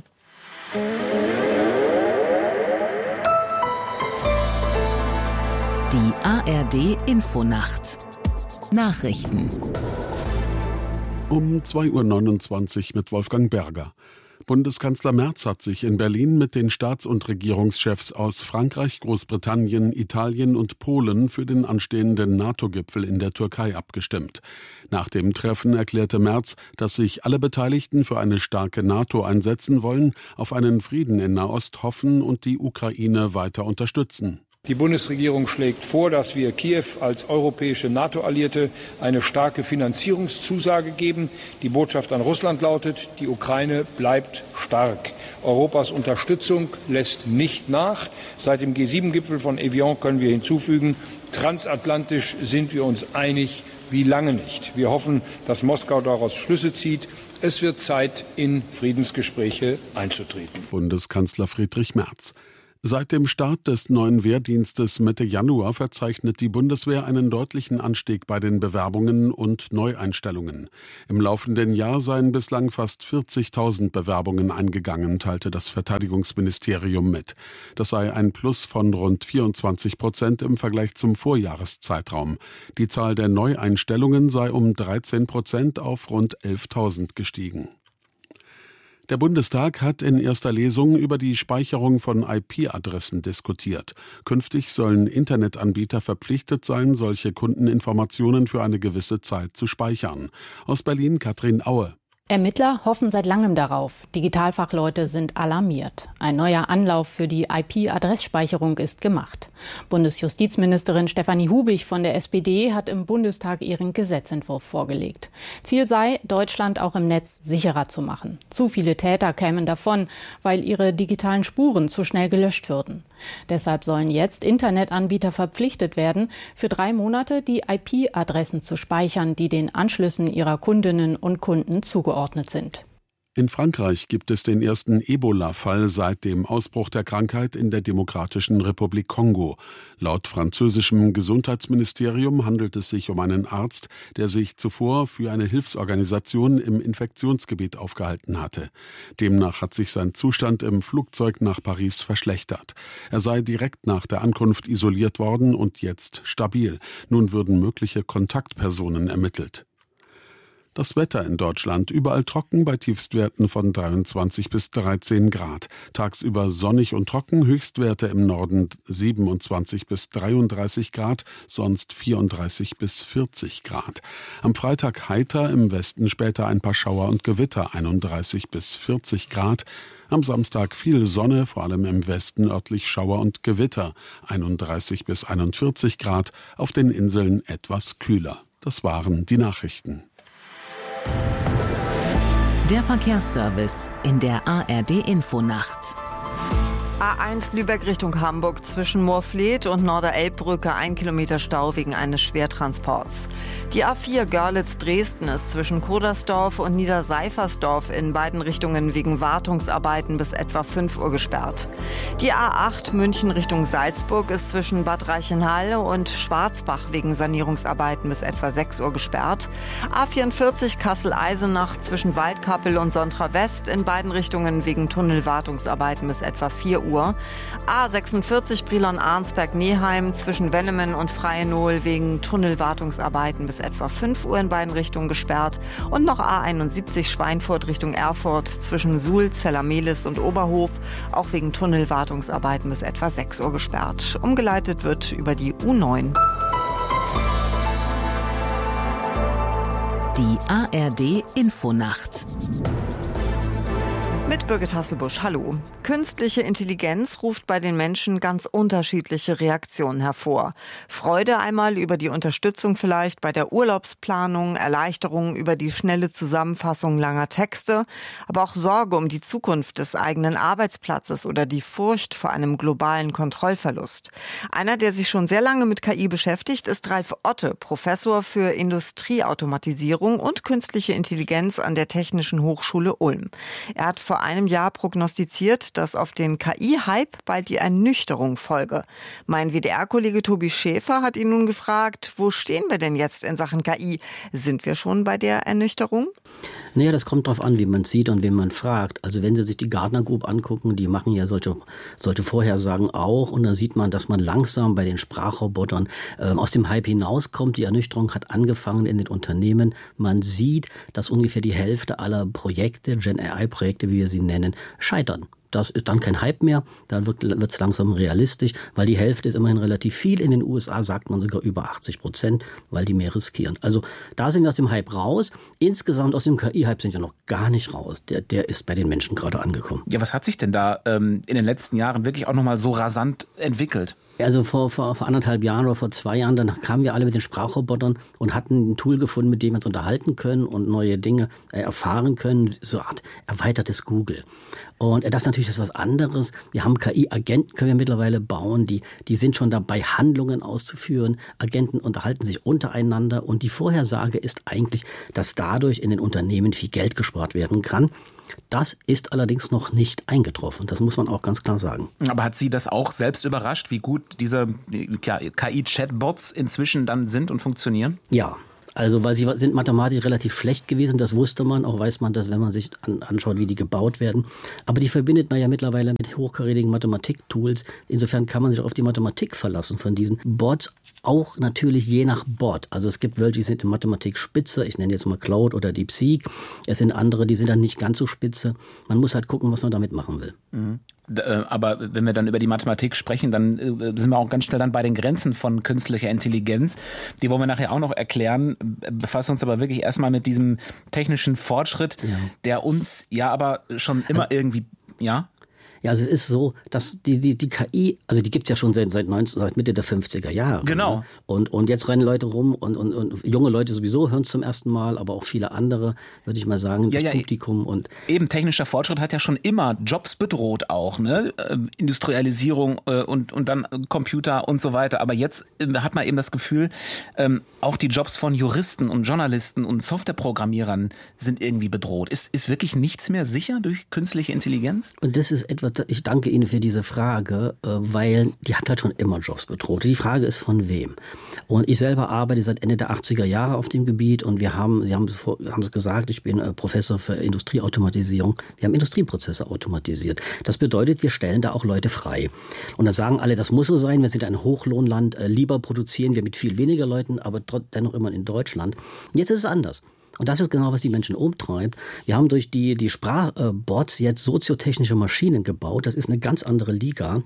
Die ARD Infonacht. Nachrichten. Um 2.29 Uhr mit Wolfgang Berger. Bundeskanzler Merz hat sich in Berlin mit den Staats- und Regierungschefs aus Frankreich, Großbritannien, Italien und Polen für den anstehenden NATO-Gipfel in der Türkei abgestimmt. Nach dem Treffen erklärte Merz, dass sich alle Beteiligten für eine starke NATO einsetzen wollen, auf einen Frieden in Nahost hoffen und die Ukraine weiter unterstützen. Die Bundesregierung schlägt vor, dass wir Kiew als europäische NATO-Alliierte eine starke Finanzierungszusage geben. Die Botschaft an Russland lautet, die Ukraine bleibt stark. Europas Unterstützung lässt nicht nach. Seit dem G7-Gipfel von Evian können wir hinzufügen, transatlantisch sind wir uns einig wie lange nicht. Wir hoffen, dass Moskau daraus Schlüsse zieht. Es wird Zeit, in Friedensgespräche einzutreten. Bundeskanzler Friedrich Merz. Seit dem Start des neuen Wehrdienstes Mitte Januar verzeichnet die Bundeswehr einen deutlichen Anstieg bei den Bewerbungen und Neueinstellungen. Im laufenden Jahr seien bislang fast 40.000 Bewerbungen eingegangen, teilte das Verteidigungsministerium mit. Das sei ein Plus von rund 24% im Vergleich zum Vorjahreszeitraum. Die Zahl der Neueinstellungen sei um 13% auf rund 11.000 gestiegen. Der Bundestag hat in erster Lesung über die Speicherung von IP-Adressen diskutiert. Künftig sollen Internetanbieter verpflichtet sein, solche Kundeninformationen für eine gewisse Zeit zu speichern. Aus Berlin Katrin Aue. Ermittler hoffen seit langem darauf. Digitalfachleute sind alarmiert. Ein neuer Anlauf für die IP-Adressspeicherung ist gemacht. Bundesjustizministerin Stefanie Hubig von der SPD hat im Bundestag ihren Gesetzentwurf vorgelegt. Ziel sei, Deutschland auch im Netz sicherer zu machen. Zu viele Täter kämen davon, weil ihre digitalen Spuren zu schnell gelöscht würden. Deshalb sollen jetzt Internetanbieter verpflichtet werden, für 3 Monate die IP-Adressen zu speichern, die den Anschlüssen ihrer Kundinnen und Kunden zugeordnet sind. In Frankreich gibt es den ersten Ebola-Fall seit dem Ausbruch der Krankheit in der Demokratischen Republik Kongo. Laut französischem Gesundheitsministerium handelt es sich um einen Arzt, der sich zuvor für eine Hilfsorganisation im Infektionsgebiet aufgehalten hatte. Demnach hat sich sein Zustand im Flugzeug nach Paris verschlechtert. Er sei direkt nach der Ankunft isoliert worden und jetzt stabil. Nun würden mögliche Kontaktpersonen ermittelt. Das Wetter in Deutschland überall trocken bei Tiefstwerten von 23 bis 13 Grad. Tagsüber sonnig und trocken, Höchstwerte im Norden 27 bis 33 Grad, sonst 34 bis 40 Grad. Am Freitag heiter, im Westen später ein paar Schauer und Gewitter, 31 bis 40 Grad. Am Samstag viel Sonne, vor allem im Westen örtlich Schauer und Gewitter, 31 bis 41 Grad, auf den Inseln etwas kühler. Das waren die Nachrichten. Der Verkehrsservice in der ARD-Infonacht. A1 Lübeck Richtung Hamburg zwischen Moorfleet und Norderelbbrücke 1 Kilometer Stau wegen eines Schwertransports. Die A4 Görlitz-Dresden ist zwischen Kodersdorf und Niederseifersdorf in beiden Richtungen wegen Wartungsarbeiten bis etwa 5 Uhr gesperrt. Die A8 München Richtung Salzburg ist zwischen Bad Reichenhall und Schwarzbach wegen Sanierungsarbeiten bis etwa 6 Uhr gesperrt. A44 Kassel-Eisenach zwischen Waldkappel und Sontra West in beiden Richtungen wegen Tunnelwartungsarbeiten bis etwa 4 Uhr. A46 Brilon-Arnsberg-Neheim zwischen Wennemen und Freienohl wegen Tunnelwartungsarbeiten bis etwa 5 Uhr in beiden Richtungen gesperrt. Und noch A71 Schweinfurt Richtung Erfurt zwischen Suhl, Zellermelis und Oberhof, auch wegen Tunnelwartungsarbeiten bis etwa 6 Uhr gesperrt. Umgeleitet wird über die U9. Die ARD-Infonacht. Mit Birgit Hasselbusch, hallo. Künstliche Intelligenz ruft bei den Menschen ganz unterschiedliche Reaktionen hervor. Freude einmal über die Unterstützung vielleicht bei der Urlaubsplanung, Erleichterung über die schnelle Zusammenfassung langer Texte, aber auch Sorge um die Zukunft des eigenen Arbeitsplatzes oder die Furcht vor einem globalen Kontrollverlust. Einer, der sich schon sehr lange mit KI beschäftigt, ist Ralf Otte, Professor für Industrieautomatisierung und künstliche Intelligenz an der Technischen Hochschule Ulm. Er hat vor vor einem Jahr prognostiziert, dass auf den KI-Hype bald die Ernüchterung folge. Mein WDR-Kollege Tobi Schäfer hat ihn nun gefragt, wo stehen wir denn jetzt in Sachen KI? Sind wir schon bei der Ernüchterung? Naja, das kommt drauf an, wie man sieht und wen man fragt. Also wenn Sie sich die Gartner Group angucken, die machen ja solche Vorhersagen auch. Und da sieht man, dass man langsam bei den Sprachrobotern aus dem Hype hinauskommt. Die Ernüchterung hat angefangen in den Unternehmen. Man sieht, dass ungefähr die Hälfte aller Projekte, Gen-AI-Projekte, wie wir sie nennen, scheitern. Das ist dann kein Hype mehr, da wird es langsam realistisch, weil die Hälfte ist immerhin relativ viel. In den USA sagt man sogar über 80%, weil die mehr riskieren. Also da sind wir aus dem Hype raus. Insgesamt aus dem KI-Hype sind wir noch gar nicht raus. Der ist bei den Menschen gerade angekommen. Ja, was hat sich denn da in den letzten Jahren wirklich auch nochmal so rasant entwickelt? Also vor 1,5 Jahren oder vor 2 Jahren, dann kamen wir alle mit den Sprachrobotern und hatten ein Tool gefunden, mit dem wir uns unterhalten können und neue Dinge erfahren können. So eine Art erweitertes Google. Und das ist natürlich was anderes. Wir haben KI-Agenten, können wir mittlerweile bauen, die sind schon dabei, Handlungen auszuführen. Agenten unterhalten sich untereinander und die Vorhersage ist eigentlich, dass dadurch in den Unternehmen viel Geld gespart werden kann. Das ist allerdings noch nicht eingetroffen. Das muss man auch ganz klar sagen. Aber hat Sie das auch selbst überrascht, wie gut diese KI-Chatbots inzwischen dann sind und funktionieren? Ja. Also, weil sie sind mathematisch relativ schlecht gewesen, das wusste man, auch weiß man das, wenn man sich anschaut, wie die gebaut werden. Aber die verbindet man ja mittlerweile mit hochkarätigen Mathematik-Tools. Insofern kann man sich auf die Mathematik verlassen von diesen Bots, auch natürlich je nach Bot. Also es gibt welche, die sind in Mathematik spitze, ich nenne jetzt mal Cloud oder DeepSeek. Es sind andere, die sind dann nicht ganz so spitze. Man muss halt gucken, was man damit machen will. Mhm. Aber wenn wir dann über die Mathematik sprechen, dann sind wir auch ganz schnell dann bei den Grenzen von künstlicher Intelligenz. Die wollen wir nachher auch noch erklären. Befassen uns aber wirklich erstmal mit diesem technischen Fortschritt, der uns ja aber schon immer irgendwie, ja? Ja, also es ist so, dass die KI, also die gibt's ja schon seit Mitte der 50er Jahre. Genau. Ne? Und jetzt rennen Leute rum und junge Leute sowieso hören es zum ersten Mal, aber auch viele andere, würde ich mal sagen, das Publikum. Und eben, technischer Fortschritt hat ja schon immer Jobs bedroht auch, ne? Industrialisierung und dann Computer und so weiter. Aber jetzt hat man eben das Gefühl, auch die Jobs von Juristen und Journalisten und Softwareprogrammierern sind irgendwie bedroht. Ist wirklich nichts mehr sicher durch künstliche Intelligenz? Und das ist etwas, ich danke Ihnen für diese Frage, weil die hat halt schon immer Jobs bedroht. Die Frage ist, von wem? Und ich selber arbeite seit Ende der 80er Jahre auf dem Gebiet und Sie haben es gesagt, ich bin Professor für Industrieautomatisierung. Wir haben Industrieprozesse automatisiert. Das bedeutet, wir stellen da auch Leute frei. Und da sagen alle, das muss so sein, wir sind ein Hochlohnland, lieber produzieren wir mit viel weniger Leuten, aber dennoch immer in Deutschland. Jetzt ist es anders. Und das ist genau, was die Menschen umtreibt. Wir haben durch die Sprachbots jetzt soziotechnische Maschinen gebaut. Das ist eine ganz andere Liga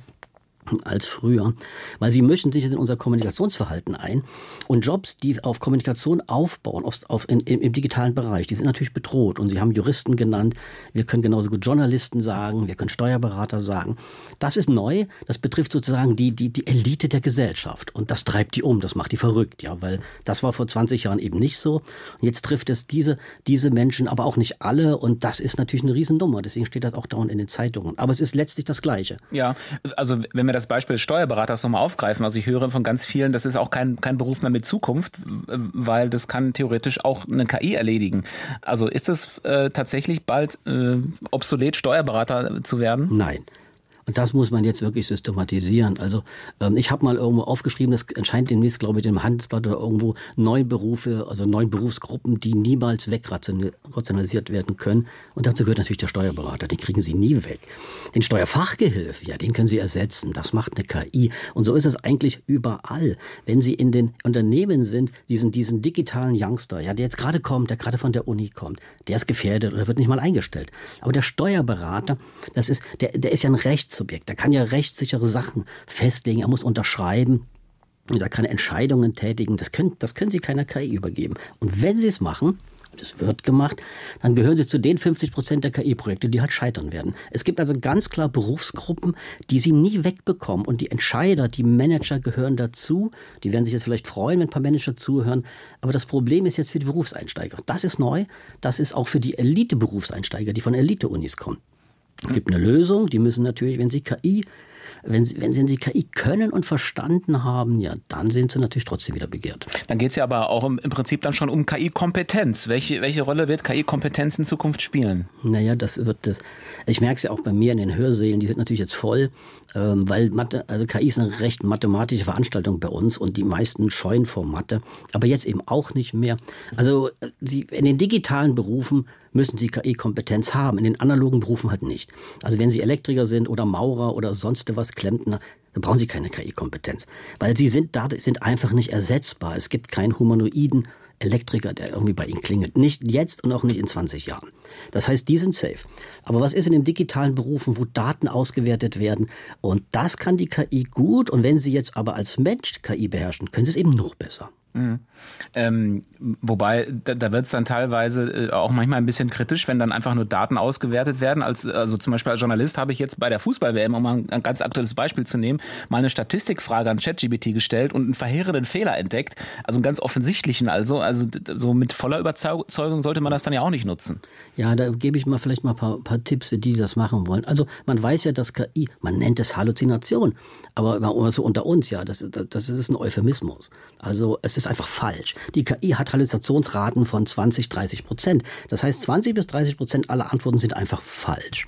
als früher, weil sie mischen sich jetzt in unser Kommunikationsverhalten ein und Jobs, die auf Kommunikation aufbauen, im digitalen Bereich, die sind natürlich bedroht und Sie haben Juristen genannt, wir können genauso gut Journalisten sagen, wir können Steuerberater sagen. Das ist neu, das betrifft sozusagen die Elite der Gesellschaft und das treibt die um, das macht die verrückt, ja, weil das war vor 20 Jahren eben nicht so und jetzt trifft es diese Menschen, aber auch nicht alle und das ist natürlich eine Riesennummer, deswegen steht das auch dauernd in den Zeitungen, aber es ist letztlich das Gleiche. Ja, also wenn wir das Beispiel des Steuerberaters nochmal aufgreifen. Also ich höre von ganz vielen, das ist auch kein Beruf mehr mit Zukunft, weil das kann theoretisch auch eine KI erledigen. Also ist es tatsächlich bald obsolet, Steuerberater zu werden? Nein. Und das muss man jetzt wirklich systematisieren. Also ich habe mal irgendwo aufgeschrieben, das erscheint demnächst, glaube ich, im Handelsblatt oder irgendwo 9 Berufe, also 9 Berufsgruppen, die niemals wegrationalisiert werden können. Und dazu gehört natürlich der Steuerberater, den kriegen Sie nie weg. Den Steuerfachgehilfe, ja, den können Sie ersetzen, das macht eine KI. Und so ist es eigentlich überall. Wenn Sie in den Unternehmen sind, diesen digitalen Youngster, ja, der jetzt gerade kommt, der gerade von der Uni kommt, der ist gefährdet oder wird nicht mal eingestellt. Aber der Steuerberater, der ist ja ein Rechtssubjekt, der kann ja rechtssichere Sachen festlegen, er muss unterschreiben. Und er kann Entscheidungen tätigen. Das können Sie keiner KI übergeben. Und wenn Sie es machen, und es wird gemacht, dann gehören Sie zu den 50% der KI-Projekte, die halt scheitern werden. Es gibt also ganz klar Berufsgruppen, die Sie nie wegbekommen. Und die Entscheider, die Manager gehören dazu. Die werden sich jetzt vielleicht freuen, wenn ein paar Manager zuhören. Aber das Problem ist jetzt für die Berufseinsteiger. Das ist neu. Das ist auch für die Elite-Berufseinsteiger, die von Elite-Unis kommen. Es gibt eine Lösung. Die müssen natürlich, wenn sie KI wenn sie die KI können und verstanden haben, ja, dann sind sie natürlich trotzdem wieder begehrt. Dann geht es ja aber auch im Prinzip dann schon um KI-Kompetenz. Welche Rolle wird KI-Kompetenz in Zukunft spielen? Naja, ich merke es ja auch bei mir in den Hörsälen, die sind natürlich jetzt voll, weil KI ist eine recht mathematische Veranstaltung bei uns und die meisten scheuen vor Mathe, aber jetzt eben auch nicht mehr. Also in den digitalen Berufen müssen sie KI-Kompetenz haben, in den analogen Berufen halt nicht. Also wenn sie Elektriker sind oder Maurer oder sonst was, Klempner, dann brauchen sie keine KI-Kompetenz, weil sie sind einfach nicht ersetzbar. Es gibt keinen humanoiden Elektriker, der irgendwie bei ihnen klingelt. Nicht jetzt und auch nicht in 20 Jahren. Das heißt, die sind safe. Aber was ist in den digitalen Berufen, wo Daten ausgewertet werden? Und das kann die KI gut. Und wenn sie jetzt aber als Mensch KI beherrschen, können sie es eben noch besser. Wobei, da wird es dann teilweise auch manchmal ein bisschen kritisch, wenn dann einfach nur Daten ausgewertet werden. Also zum Beispiel als Journalist habe ich jetzt bei der Fußball-WM, um mal ein ganz aktuelles Beispiel zu nehmen, mal eine Statistikfrage an ChatGPT gestellt und einen verheerenden Fehler entdeckt. Also einen ganz offensichtlichen. Also so mit voller Überzeugung sollte man das dann ja auch nicht nutzen. Ja, da gebe ich mal vielleicht mal ein paar Tipps für die das machen wollen. Also man weiß ja, dass KI, man nennt es Halluzination, aber so unter uns, ja, das ist ein Euphemismus. Also es ist einfach falsch. Die KI hat Halluzinationsraten von 20-30%. Das heißt, 20-30% aller Antworten sind einfach falsch.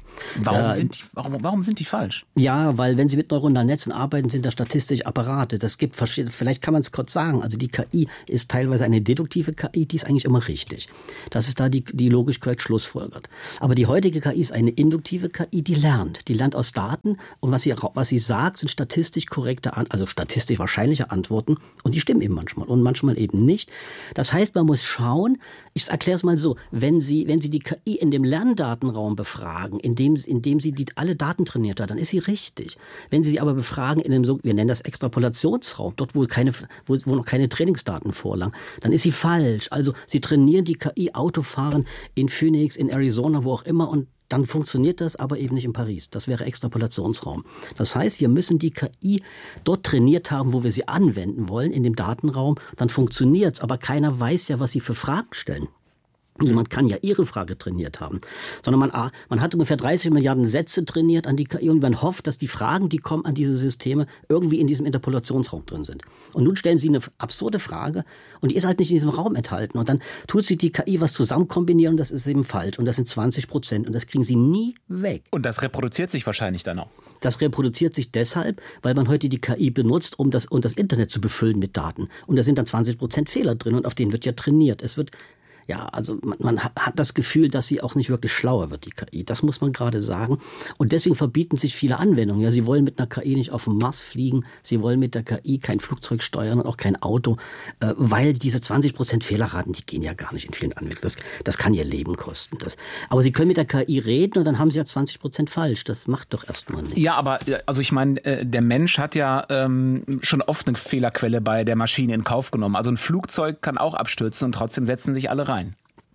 Warum sind die falsch? Ja, weil wenn Sie mit neuronalen Netzen arbeiten, sind das statistische Apparate. Das gibt verschiedene, vielleicht kann man es kurz sagen. Also die KI ist teilweise eine deduktive KI, die ist eigentlich immer richtig. Das ist da die Logigkeit schlussfolgert. Aber die heutige KI ist eine induktive KI, die lernt aus Daten und was sie sagt, sind statistisch korrekte, also statistisch wahrscheinliche Antworten und die stimmen eben manchmal und manchmal eben nicht. Das heißt, man muss schauen, ich erkläre es mal so, wenn Sie die KI in dem Lerndatenraum befragen, indem sie alle Daten trainiert hat, dann ist sie richtig. Wenn Sie sie aber befragen in dem, wir nennen das Extrapolationsraum, dort wo noch keine Trainingsdaten vorlagen, dann ist sie falsch. Also Sie trainieren die KI Autofahren in Phoenix, in Arizona, wo auch immer und dann funktioniert das aber eben nicht in Paris. Das wäre Extrapolationsraum. Das heißt, wir müssen die KI dort trainiert haben, wo wir sie anwenden wollen, in dem Datenraum. Dann funktioniert es, aber keiner weiß ja, was sie für Fragen stellen. Niemand kann ja ihre Frage trainiert haben, sondern man hat ungefähr 30 Milliarden Sätze trainiert an die KI und man hofft, dass die Fragen, die kommen an diese Systeme, irgendwie in diesem Interpolationsraum drin sind. Und nun stellen sie eine absurde Frage und die ist halt nicht in diesem Raum enthalten. Und dann tut sie die KI was zusammen kombinieren und das ist eben falsch. Und das sind 20% und das kriegen sie nie weg. Und das reproduziert sich wahrscheinlich dann auch? Das reproduziert sich deshalb, weil man heute die KI benutzt, um das Internet zu befüllen mit Daten. Und da sind dann 20% Fehler drin und auf denen wird ja trainiert. Ja, also man hat das Gefühl, dass sie auch nicht wirklich schlauer wird, die KI. Das muss man gerade sagen. Und deswegen verbieten sich viele Anwendungen. Ja, sie wollen mit einer KI nicht auf den Mars fliegen. Sie wollen mit der KI kein Flugzeug steuern und auch kein Auto, weil diese 20% Fehlerraten, die gehen ja gar nicht in vielen Anwendungen. Das kann ihr Leben kosten. Aber sie können mit der KI reden und dann haben sie ja 20% falsch. Das macht doch erstmal nichts. Ja, aber also ich meine, der Mensch hat ja schon oft eine Fehlerquelle bei der Maschine in Kauf genommen. Also ein Flugzeug kann auch abstürzen und trotzdem setzen sich alle rein.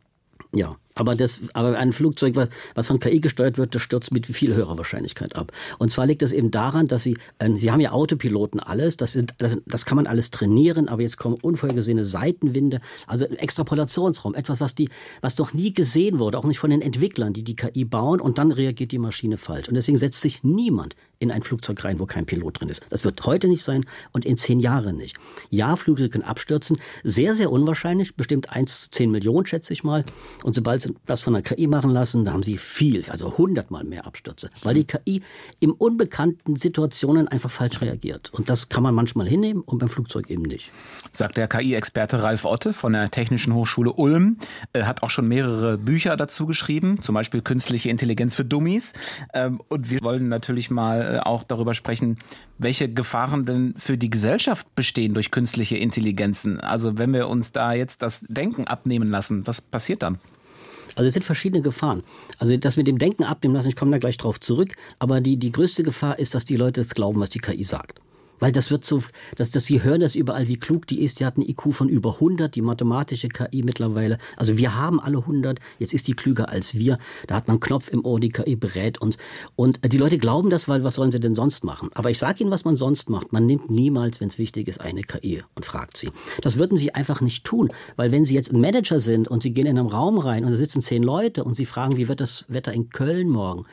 Ja, aber ein Flugzeug, was von KI gesteuert wird, das stürzt mit viel höherer Wahrscheinlichkeit ab. Und zwar liegt das eben daran, dass sie haben ja Autopiloten alles, das kann man alles trainieren, aber jetzt kommen unvorhergesehene Seitenwinde, also ein Extrapolationsraum, etwas, was noch nie gesehen wurde, auch nicht von den Entwicklern, die KI bauen und dann reagiert die Maschine falsch. Und deswegen setzt sich niemand in ein Flugzeug rein, wo kein Pilot drin ist. Das wird heute nicht sein und in 10 Jahren nicht. Ja, Flugzeuge können abstürzen, sehr, sehr unwahrscheinlich, bestimmt 1 zu 10 Millionen, schätze ich mal. Und sobald sie das von der KI machen lassen, da haben sie 100-mal mehr Abstürze, weil die KI in unbekannten Situationen einfach falsch reagiert. Und das kann man manchmal hinnehmen und beim Flugzeug eben nicht. Sagt der KI-Experte Ralf Otte von der Technischen Hochschule Ulm. Er hat auch schon mehrere Bücher dazu geschrieben, zum Beispiel Künstliche Intelligenz für Dummies. Und wir wollen natürlich mal auch darüber sprechen, welche Gefahren denn für die Gesellschaft bestehen durch künstliche Intelligenzen. Also wenn wir uns da jetzt das Denken abnehmen lassen, was passiert dann? Also es sind verschiedene Gefahren. Also das mit dem Denken abnehmen lassen, ich komme da gleich drauf zurück, aber die größte Gefahr ist, dass die Leute jetzt glauben, was die KI sagt. Weil das wird so, dass sie hören das überall, wie klug die ist. Die hat einen IQ von über 100, die mathematische KI mittlerweile. Also wir haben alle 100, jetzt ist die klüger als wir. Da hat man einen Knopf im Ohr, die KI berät uns. Und die Leute glauben das, weil was sollen sie denn sonst machen? Aber ich sage Ihnen, was man sonst macht. Man nimmt niemals, wenn es wichtig ist, eine KI und fragt sie. Das würden sie einfach nicht tun. Weil wenn sie jetzt ein Manager sind und sie gehen in einen Raum rein und da sitzen 10 Leute und sie fragen, wie wird das Wetter in Köln morgen?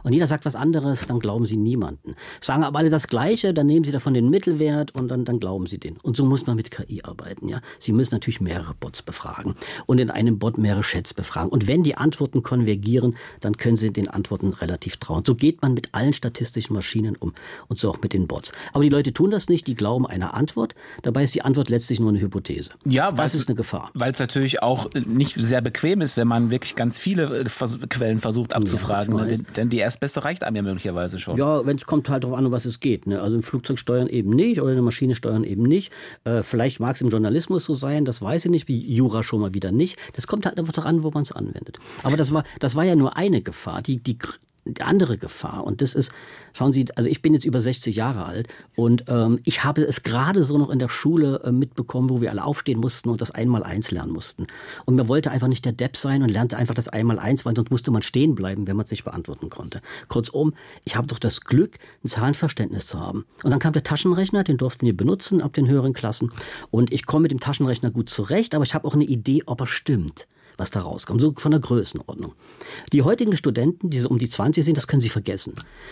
und jeder sagt was anderes, dann glauben Sie niemanden. Sagen aber alle das Gleiche, dann nehmen Sie davon den Mittelwert und dann glauben Sie den. Und so muss man mit KI arbeiten. Ja? Sie müssen natürlich mehrere Bots befragen und in einem Bot mehrere Chats befragen. Und wenn die Antworten konvergieren, dann können Sie den Antworten relativ trauen. So geht man mit allen statistischen Maschinen um und so auch mit den Bots. Aber die Leute tun das nicht, die glauben einer Antwort. Dabei ist die Antwort letztlich nur eine Hypothese. Ja, das ist eine Gefahr. Weil es natürlich auch nicht sehr bequem ist, wenn man wirklich ganz viele Quellen versucht abzufragen. Ja, denn die erstbeste reicht einem ja möglicherweise schon. Ja, wenn es kommt halt darauf an, um was es geht. Ne? Also ein Flugzeug steuern eben nicht oder eine Maschine steuern eben nicht. Vielleicht mag es im Journalismus so sein, das weiß ich nicht, wie Jura schon mal wieder nicht. Das kommt halt einfach daran, wo man es anwendet. Aber das war ja nur eine Gefahr. Die andere Gefahr, und das ist, schauen Sie, also ich bin jetzt über 60 Jahre alt und ich habe es gerade so noch in der Schule mitbekommen, wo wir alle aufstehen mussten und das 1x1 lernen mussten. Und man wollte einfach nicht der Depp sein und lernte einfach das 1x1, weil sonst musste man stehen bleiben, wenn man es nicht beantworten konnte. Kurzum, ich habe doch das Glück, ein Zahlenverständnis zu haben. Und dann kam der Taschenrechner, den durften wir benutzen ab den höheren Klassen und ich komme mit dem Taschenrechner gut zurecht, aber ich habe auch eine Idee, ob er stimmt, was da rauskommt, so von der Größenordnung. Die heutigen Studenten, die so um die 20 sind, das können sie vergessen.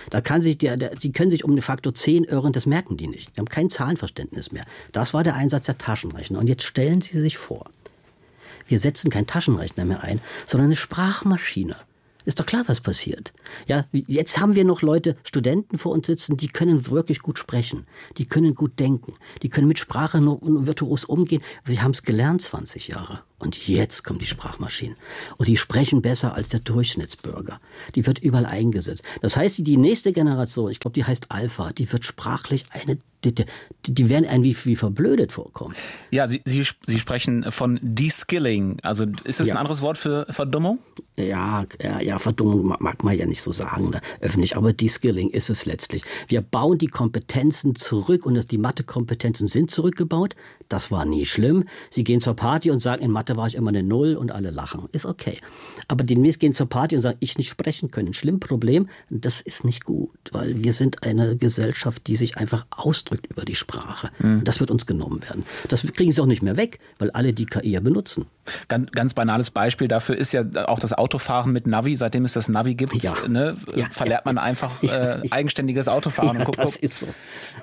Sie können sich um den Faktor 10 irren, das merken die nicht. Die haben kein Zahlenverständnis mehr. Das war der Einsatz der Taschenrechner. Und jetzt stellen Sie sich vor, wir setzen keinen Taschenrechner mehr ein, sondern eine Sprachmaschine. Ist doch klar, was passiert. Ja, jetzt haben wir noch Studenten vor uns sitzen, die können wirklich gut sprechen. Die können gut denken. Die können mit Sprache nur virtuos umgehen. Wir haben es gelernt 20 Jahre. Und jetzt kommen die Sprachmaschinen. Und die sprechen besser als der Durchschnittsbürger. Die wird überall eingesetzt. Das heißt, die nächste Generation, ich glaube, die heißt Alpha, die wird sprachlich die werden einem wie verblödet vorkommen. Ja, Sie sprechen von De-Skilling. Also ist das ein anderes Wort für Verdummung? Ja, Verdummung mag man ja nicht so sagen, ne, öffentlich, aber De-Skilling ist es letztlich. Wir bauen die Kompetenzen zurück und die Mathe-Kompetenzen sind zurückgebaut. Das war nie schlimm. Sie gehen zur Party und sagen, in Mathe war ich immer eine Null und alle lachen. Ist okay. Aber demnächst gehen zur Party und sagen, ich nicht sprechen können. Schlimm, Problem. Das ist nicht gut, weil wir sind eine Gesellschaft, die sich einfach ausdrückt über die Sprache. Das wird uns genommen werden. Das kriegen sie auch nicht mehr weg, weil alle die KI ja benutzen. Ganz banales Beispiel dafür ist ja auch das Autofahren mit Navi. Seitdem es das Navi gibt, verlernt man einfach eigenständiges Autofahren. Ja, das ist so.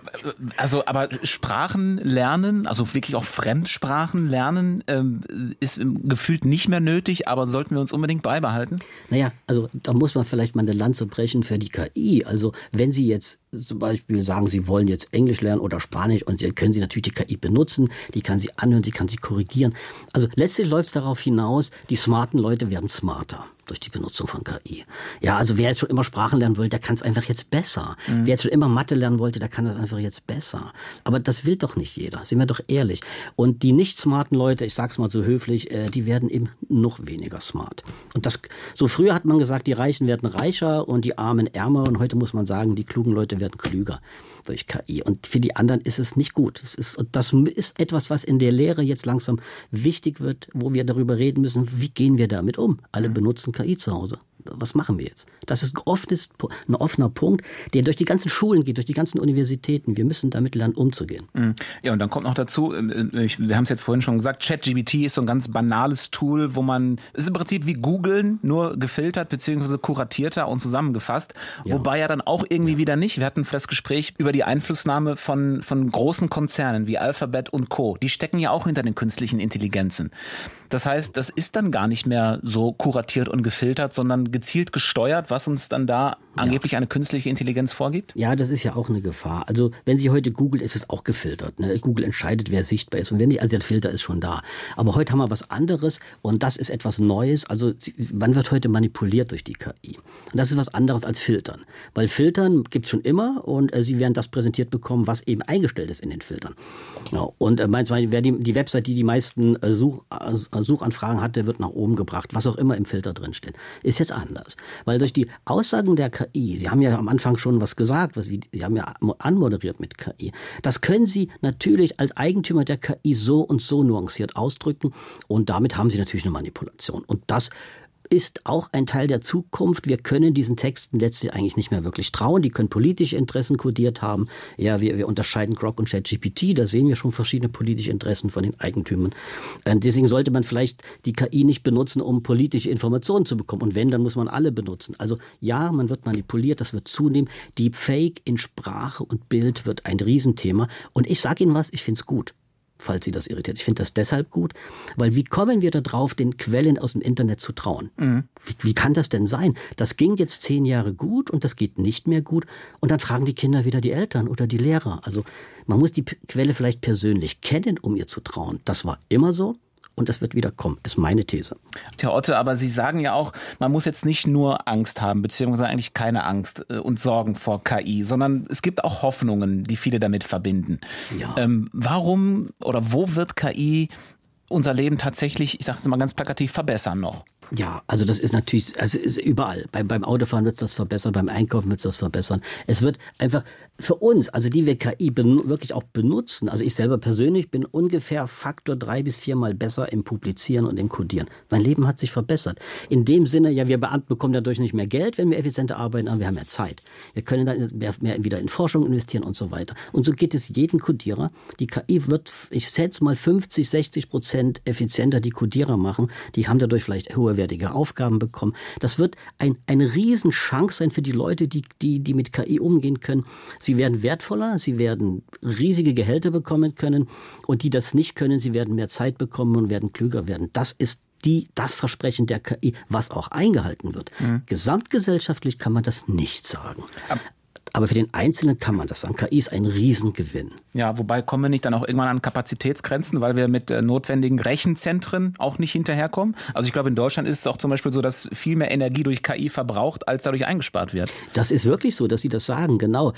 Also, aber Sprachen lernen, also wirklich auch Fremdsprachen lernen, ist gefühlt nicht mehr nötig, aber sollten wir uns unbedingt beibehalten? Naja, also da muss man vielleicht mal eine Lanze brechen für die KI. Also wenn Sie jetzt zum Beispiel sagen, Sie wollen jetzt Englisch lernen oder Spanisch und können Sie natürlich die KI benutzen, die kann Sie anhören, sie kann Sie korrigieren. Also letztlich läuft es darauf hinaus, die smarten Leute werden smarter durch die Benutzung von KI. Ja, also wer jetzt schon immer Sprachen lernen wollte, der kann es einfach jetzt besser. Wer jetzt schon immer Mathe lernen wollte, der kann das einfach jetzt besser. Aber das will doch nicht jeder, sind wir doch ehrlich. Und die nicht smarten Leute, ich sag's mal so höflich, die werden eben noch weniger smart. Und so früher hat man gesagt, die Reichen werden reicher und die Armen ärmer und heute muss man sagen, die klugen Leute werden klüger durch KI. Und für die anderen ist es nicht gut. Das ist etwas, was in der Lehre jetzt langsam wichtig wird, wo wir darüber reden müssen, wie gehen wir damit um? Alle benutzen KI zu Hause. Was machen wir jetzt? Das ist ein offener Punkt, der durch die ganzen Schulen geht, durch die ganzen Universitäten. Wir müssen damit lernen, umzugehen. Ja, und dann kommt noch dazu, wir haben es jetzt vorhin schon gesagt, ChatGPT ist so ein ganz banales Tool, es ist im Prinzip wie Googlen, nur gefiltert bzw. kuratierter und zusammengefasst. Ja. Wobei ja dann auch irgendwie wieder nicht. Wir hatten das Gespräch über die Einflussnahme von großen Konzernen wie Alphabet und Co. Die stecken ja auch hinter den künstlichen Intelligenzen. Das heißt, das ist dann gar nicht mehr so kuratiert und gefiltert, sondern gezielt gesteuert, was uns dann da angeblich eine künstliche Intelligenz vorgibt? Ja, das ist ja auch eine Gefahr. Also wenn Sie heute googeln, ist es auch gefiltert. Ne? Google entscheidet, wer sichtbar ist. Und wenn nicht, also der Filter ist schon da. Aber heute haben wir was anderes und das ist etwas Neues. Also man wird heute manipuliert durch die KI. Und das ist was anderes als Filtern. Weil Filtern gibt es schon immer und Sie werden das präsentiert bekommen, was eben eingestellt ist in den Filtern. Ja, und wer die Website, die meisten Suchanfragen hat, der wird nach oben gebracht, was auch immer im Filter drin steht. Ist jetzt anders. Weil durch die Aussagen der KI, Sie haben ja am Anfang schon was gesagt, Sie haben ja anmoderiert mit KI. Das können Sie natürlich als Eigentümer der KI so und so nuanciert ausdrücken und damit haben Sie natürlich eine Manipulation. Und das ist auch ein Teil der Zukunft. Wir können diesen Texten letztlich eigentlich nicht mehr wirklich trauen. Die können politische Interessen kodiert haben. Ja, wir unterscheiden Grok und ChatGPT. Da sehen wir schon verschiedene politische Interessen von den Eigentümern. Deswegen sollte man vielleicht die KI nicht benutzen, um politische Informationen zu bekommen. Und wenn, dann muss man alle benutzen. Also ja, man wird manipuliert, das wird zunehmen. Deepfake in Sprache und Bild wird ein Riesenthema. Und ich sage Ihnen was, ich finde es gut, falls Sie das irritiert. Ich finde das deshalb gut, weil wie kommen wir da drauf, den Quellen aus dem Internet zu trauen? Mhm. Wie kann das denn sein? Das ging jetzt 10 Jahre gut und das geht nicht mehr gut und dann fragen die Kinder wieder die Eltern oder die Lehrer. Also man muss die Quelle vielleicht persönlich kennen, um ihr zu trauen. Das war immer so. Und das wird wieder kommen, ist meine These. Herr Otte, aber Sie sagen ja auch, man muss jetzt nicht nur Angst haben, beziehungsweise eigentlich keine Angst und Sorgen vor KI, sondern es gibt auch Hoffnungen, die viele damit verbinden. Ja. Warum oder wo wird KI unser Leben tatsächlich, ich sage es mal ganz plakativ, verbessern noch? Ja, also das ist natürlich, also ist überall. Beim Autofahren wird es das verbessern, beim Einkaufen wird es das verbessern. Es wird einfach für uns, also die wir KI wirklich auch benutzen, also ich selber persönlich bin ungefähr Faktor 3 bis 4 Mal besser im Publizieren und im Codieren. Mein Leben hat sich verbessert. In dem Sinne, ja, wir Beamten bekommen dadurch nicht mehr Geld, wenn wir effizienter arbeiten, aber wir haben mehr Zeit. Wir können dann mehr wieder in Forschung investieren und so weiter. Und so geht es jedem Codierer. Die KI wird, ich schätze mal 50-60% effizienter die Codierer machen. Die haben dadurch vielleicht hohe Aufgaben bekommen. Das wird eine Riesenchance sein für die Leute, die mit KI umgehen können. Sie werden wertvoller, sie werden riesige Gehälter bekommen können und die das nicht können, sie werden mehr Zeit bekommen und werden klüger werden. Das ist das Versprechen der KI, was auch eingehalten wird. Mhm. Gesamtgesellschaftlich kann man das nicht sagen. Aber für den Einzelnen kann man das sagen. KI ist ein Riesengewinn. Ja, wobei kommen wir nicht dann auch irgendwann an Kapazitätsgrenzen, weil wir mit notwendigen Rechenzentren auch nicht hinterherkommen? Also ich glaube, in Deutschland ist es auch zum Beispiel so, dass viel mehr Energie durch KI verbraucht, als dadurch eingespart wird. Das ist wirklich so, dass Sie das sagen, genau.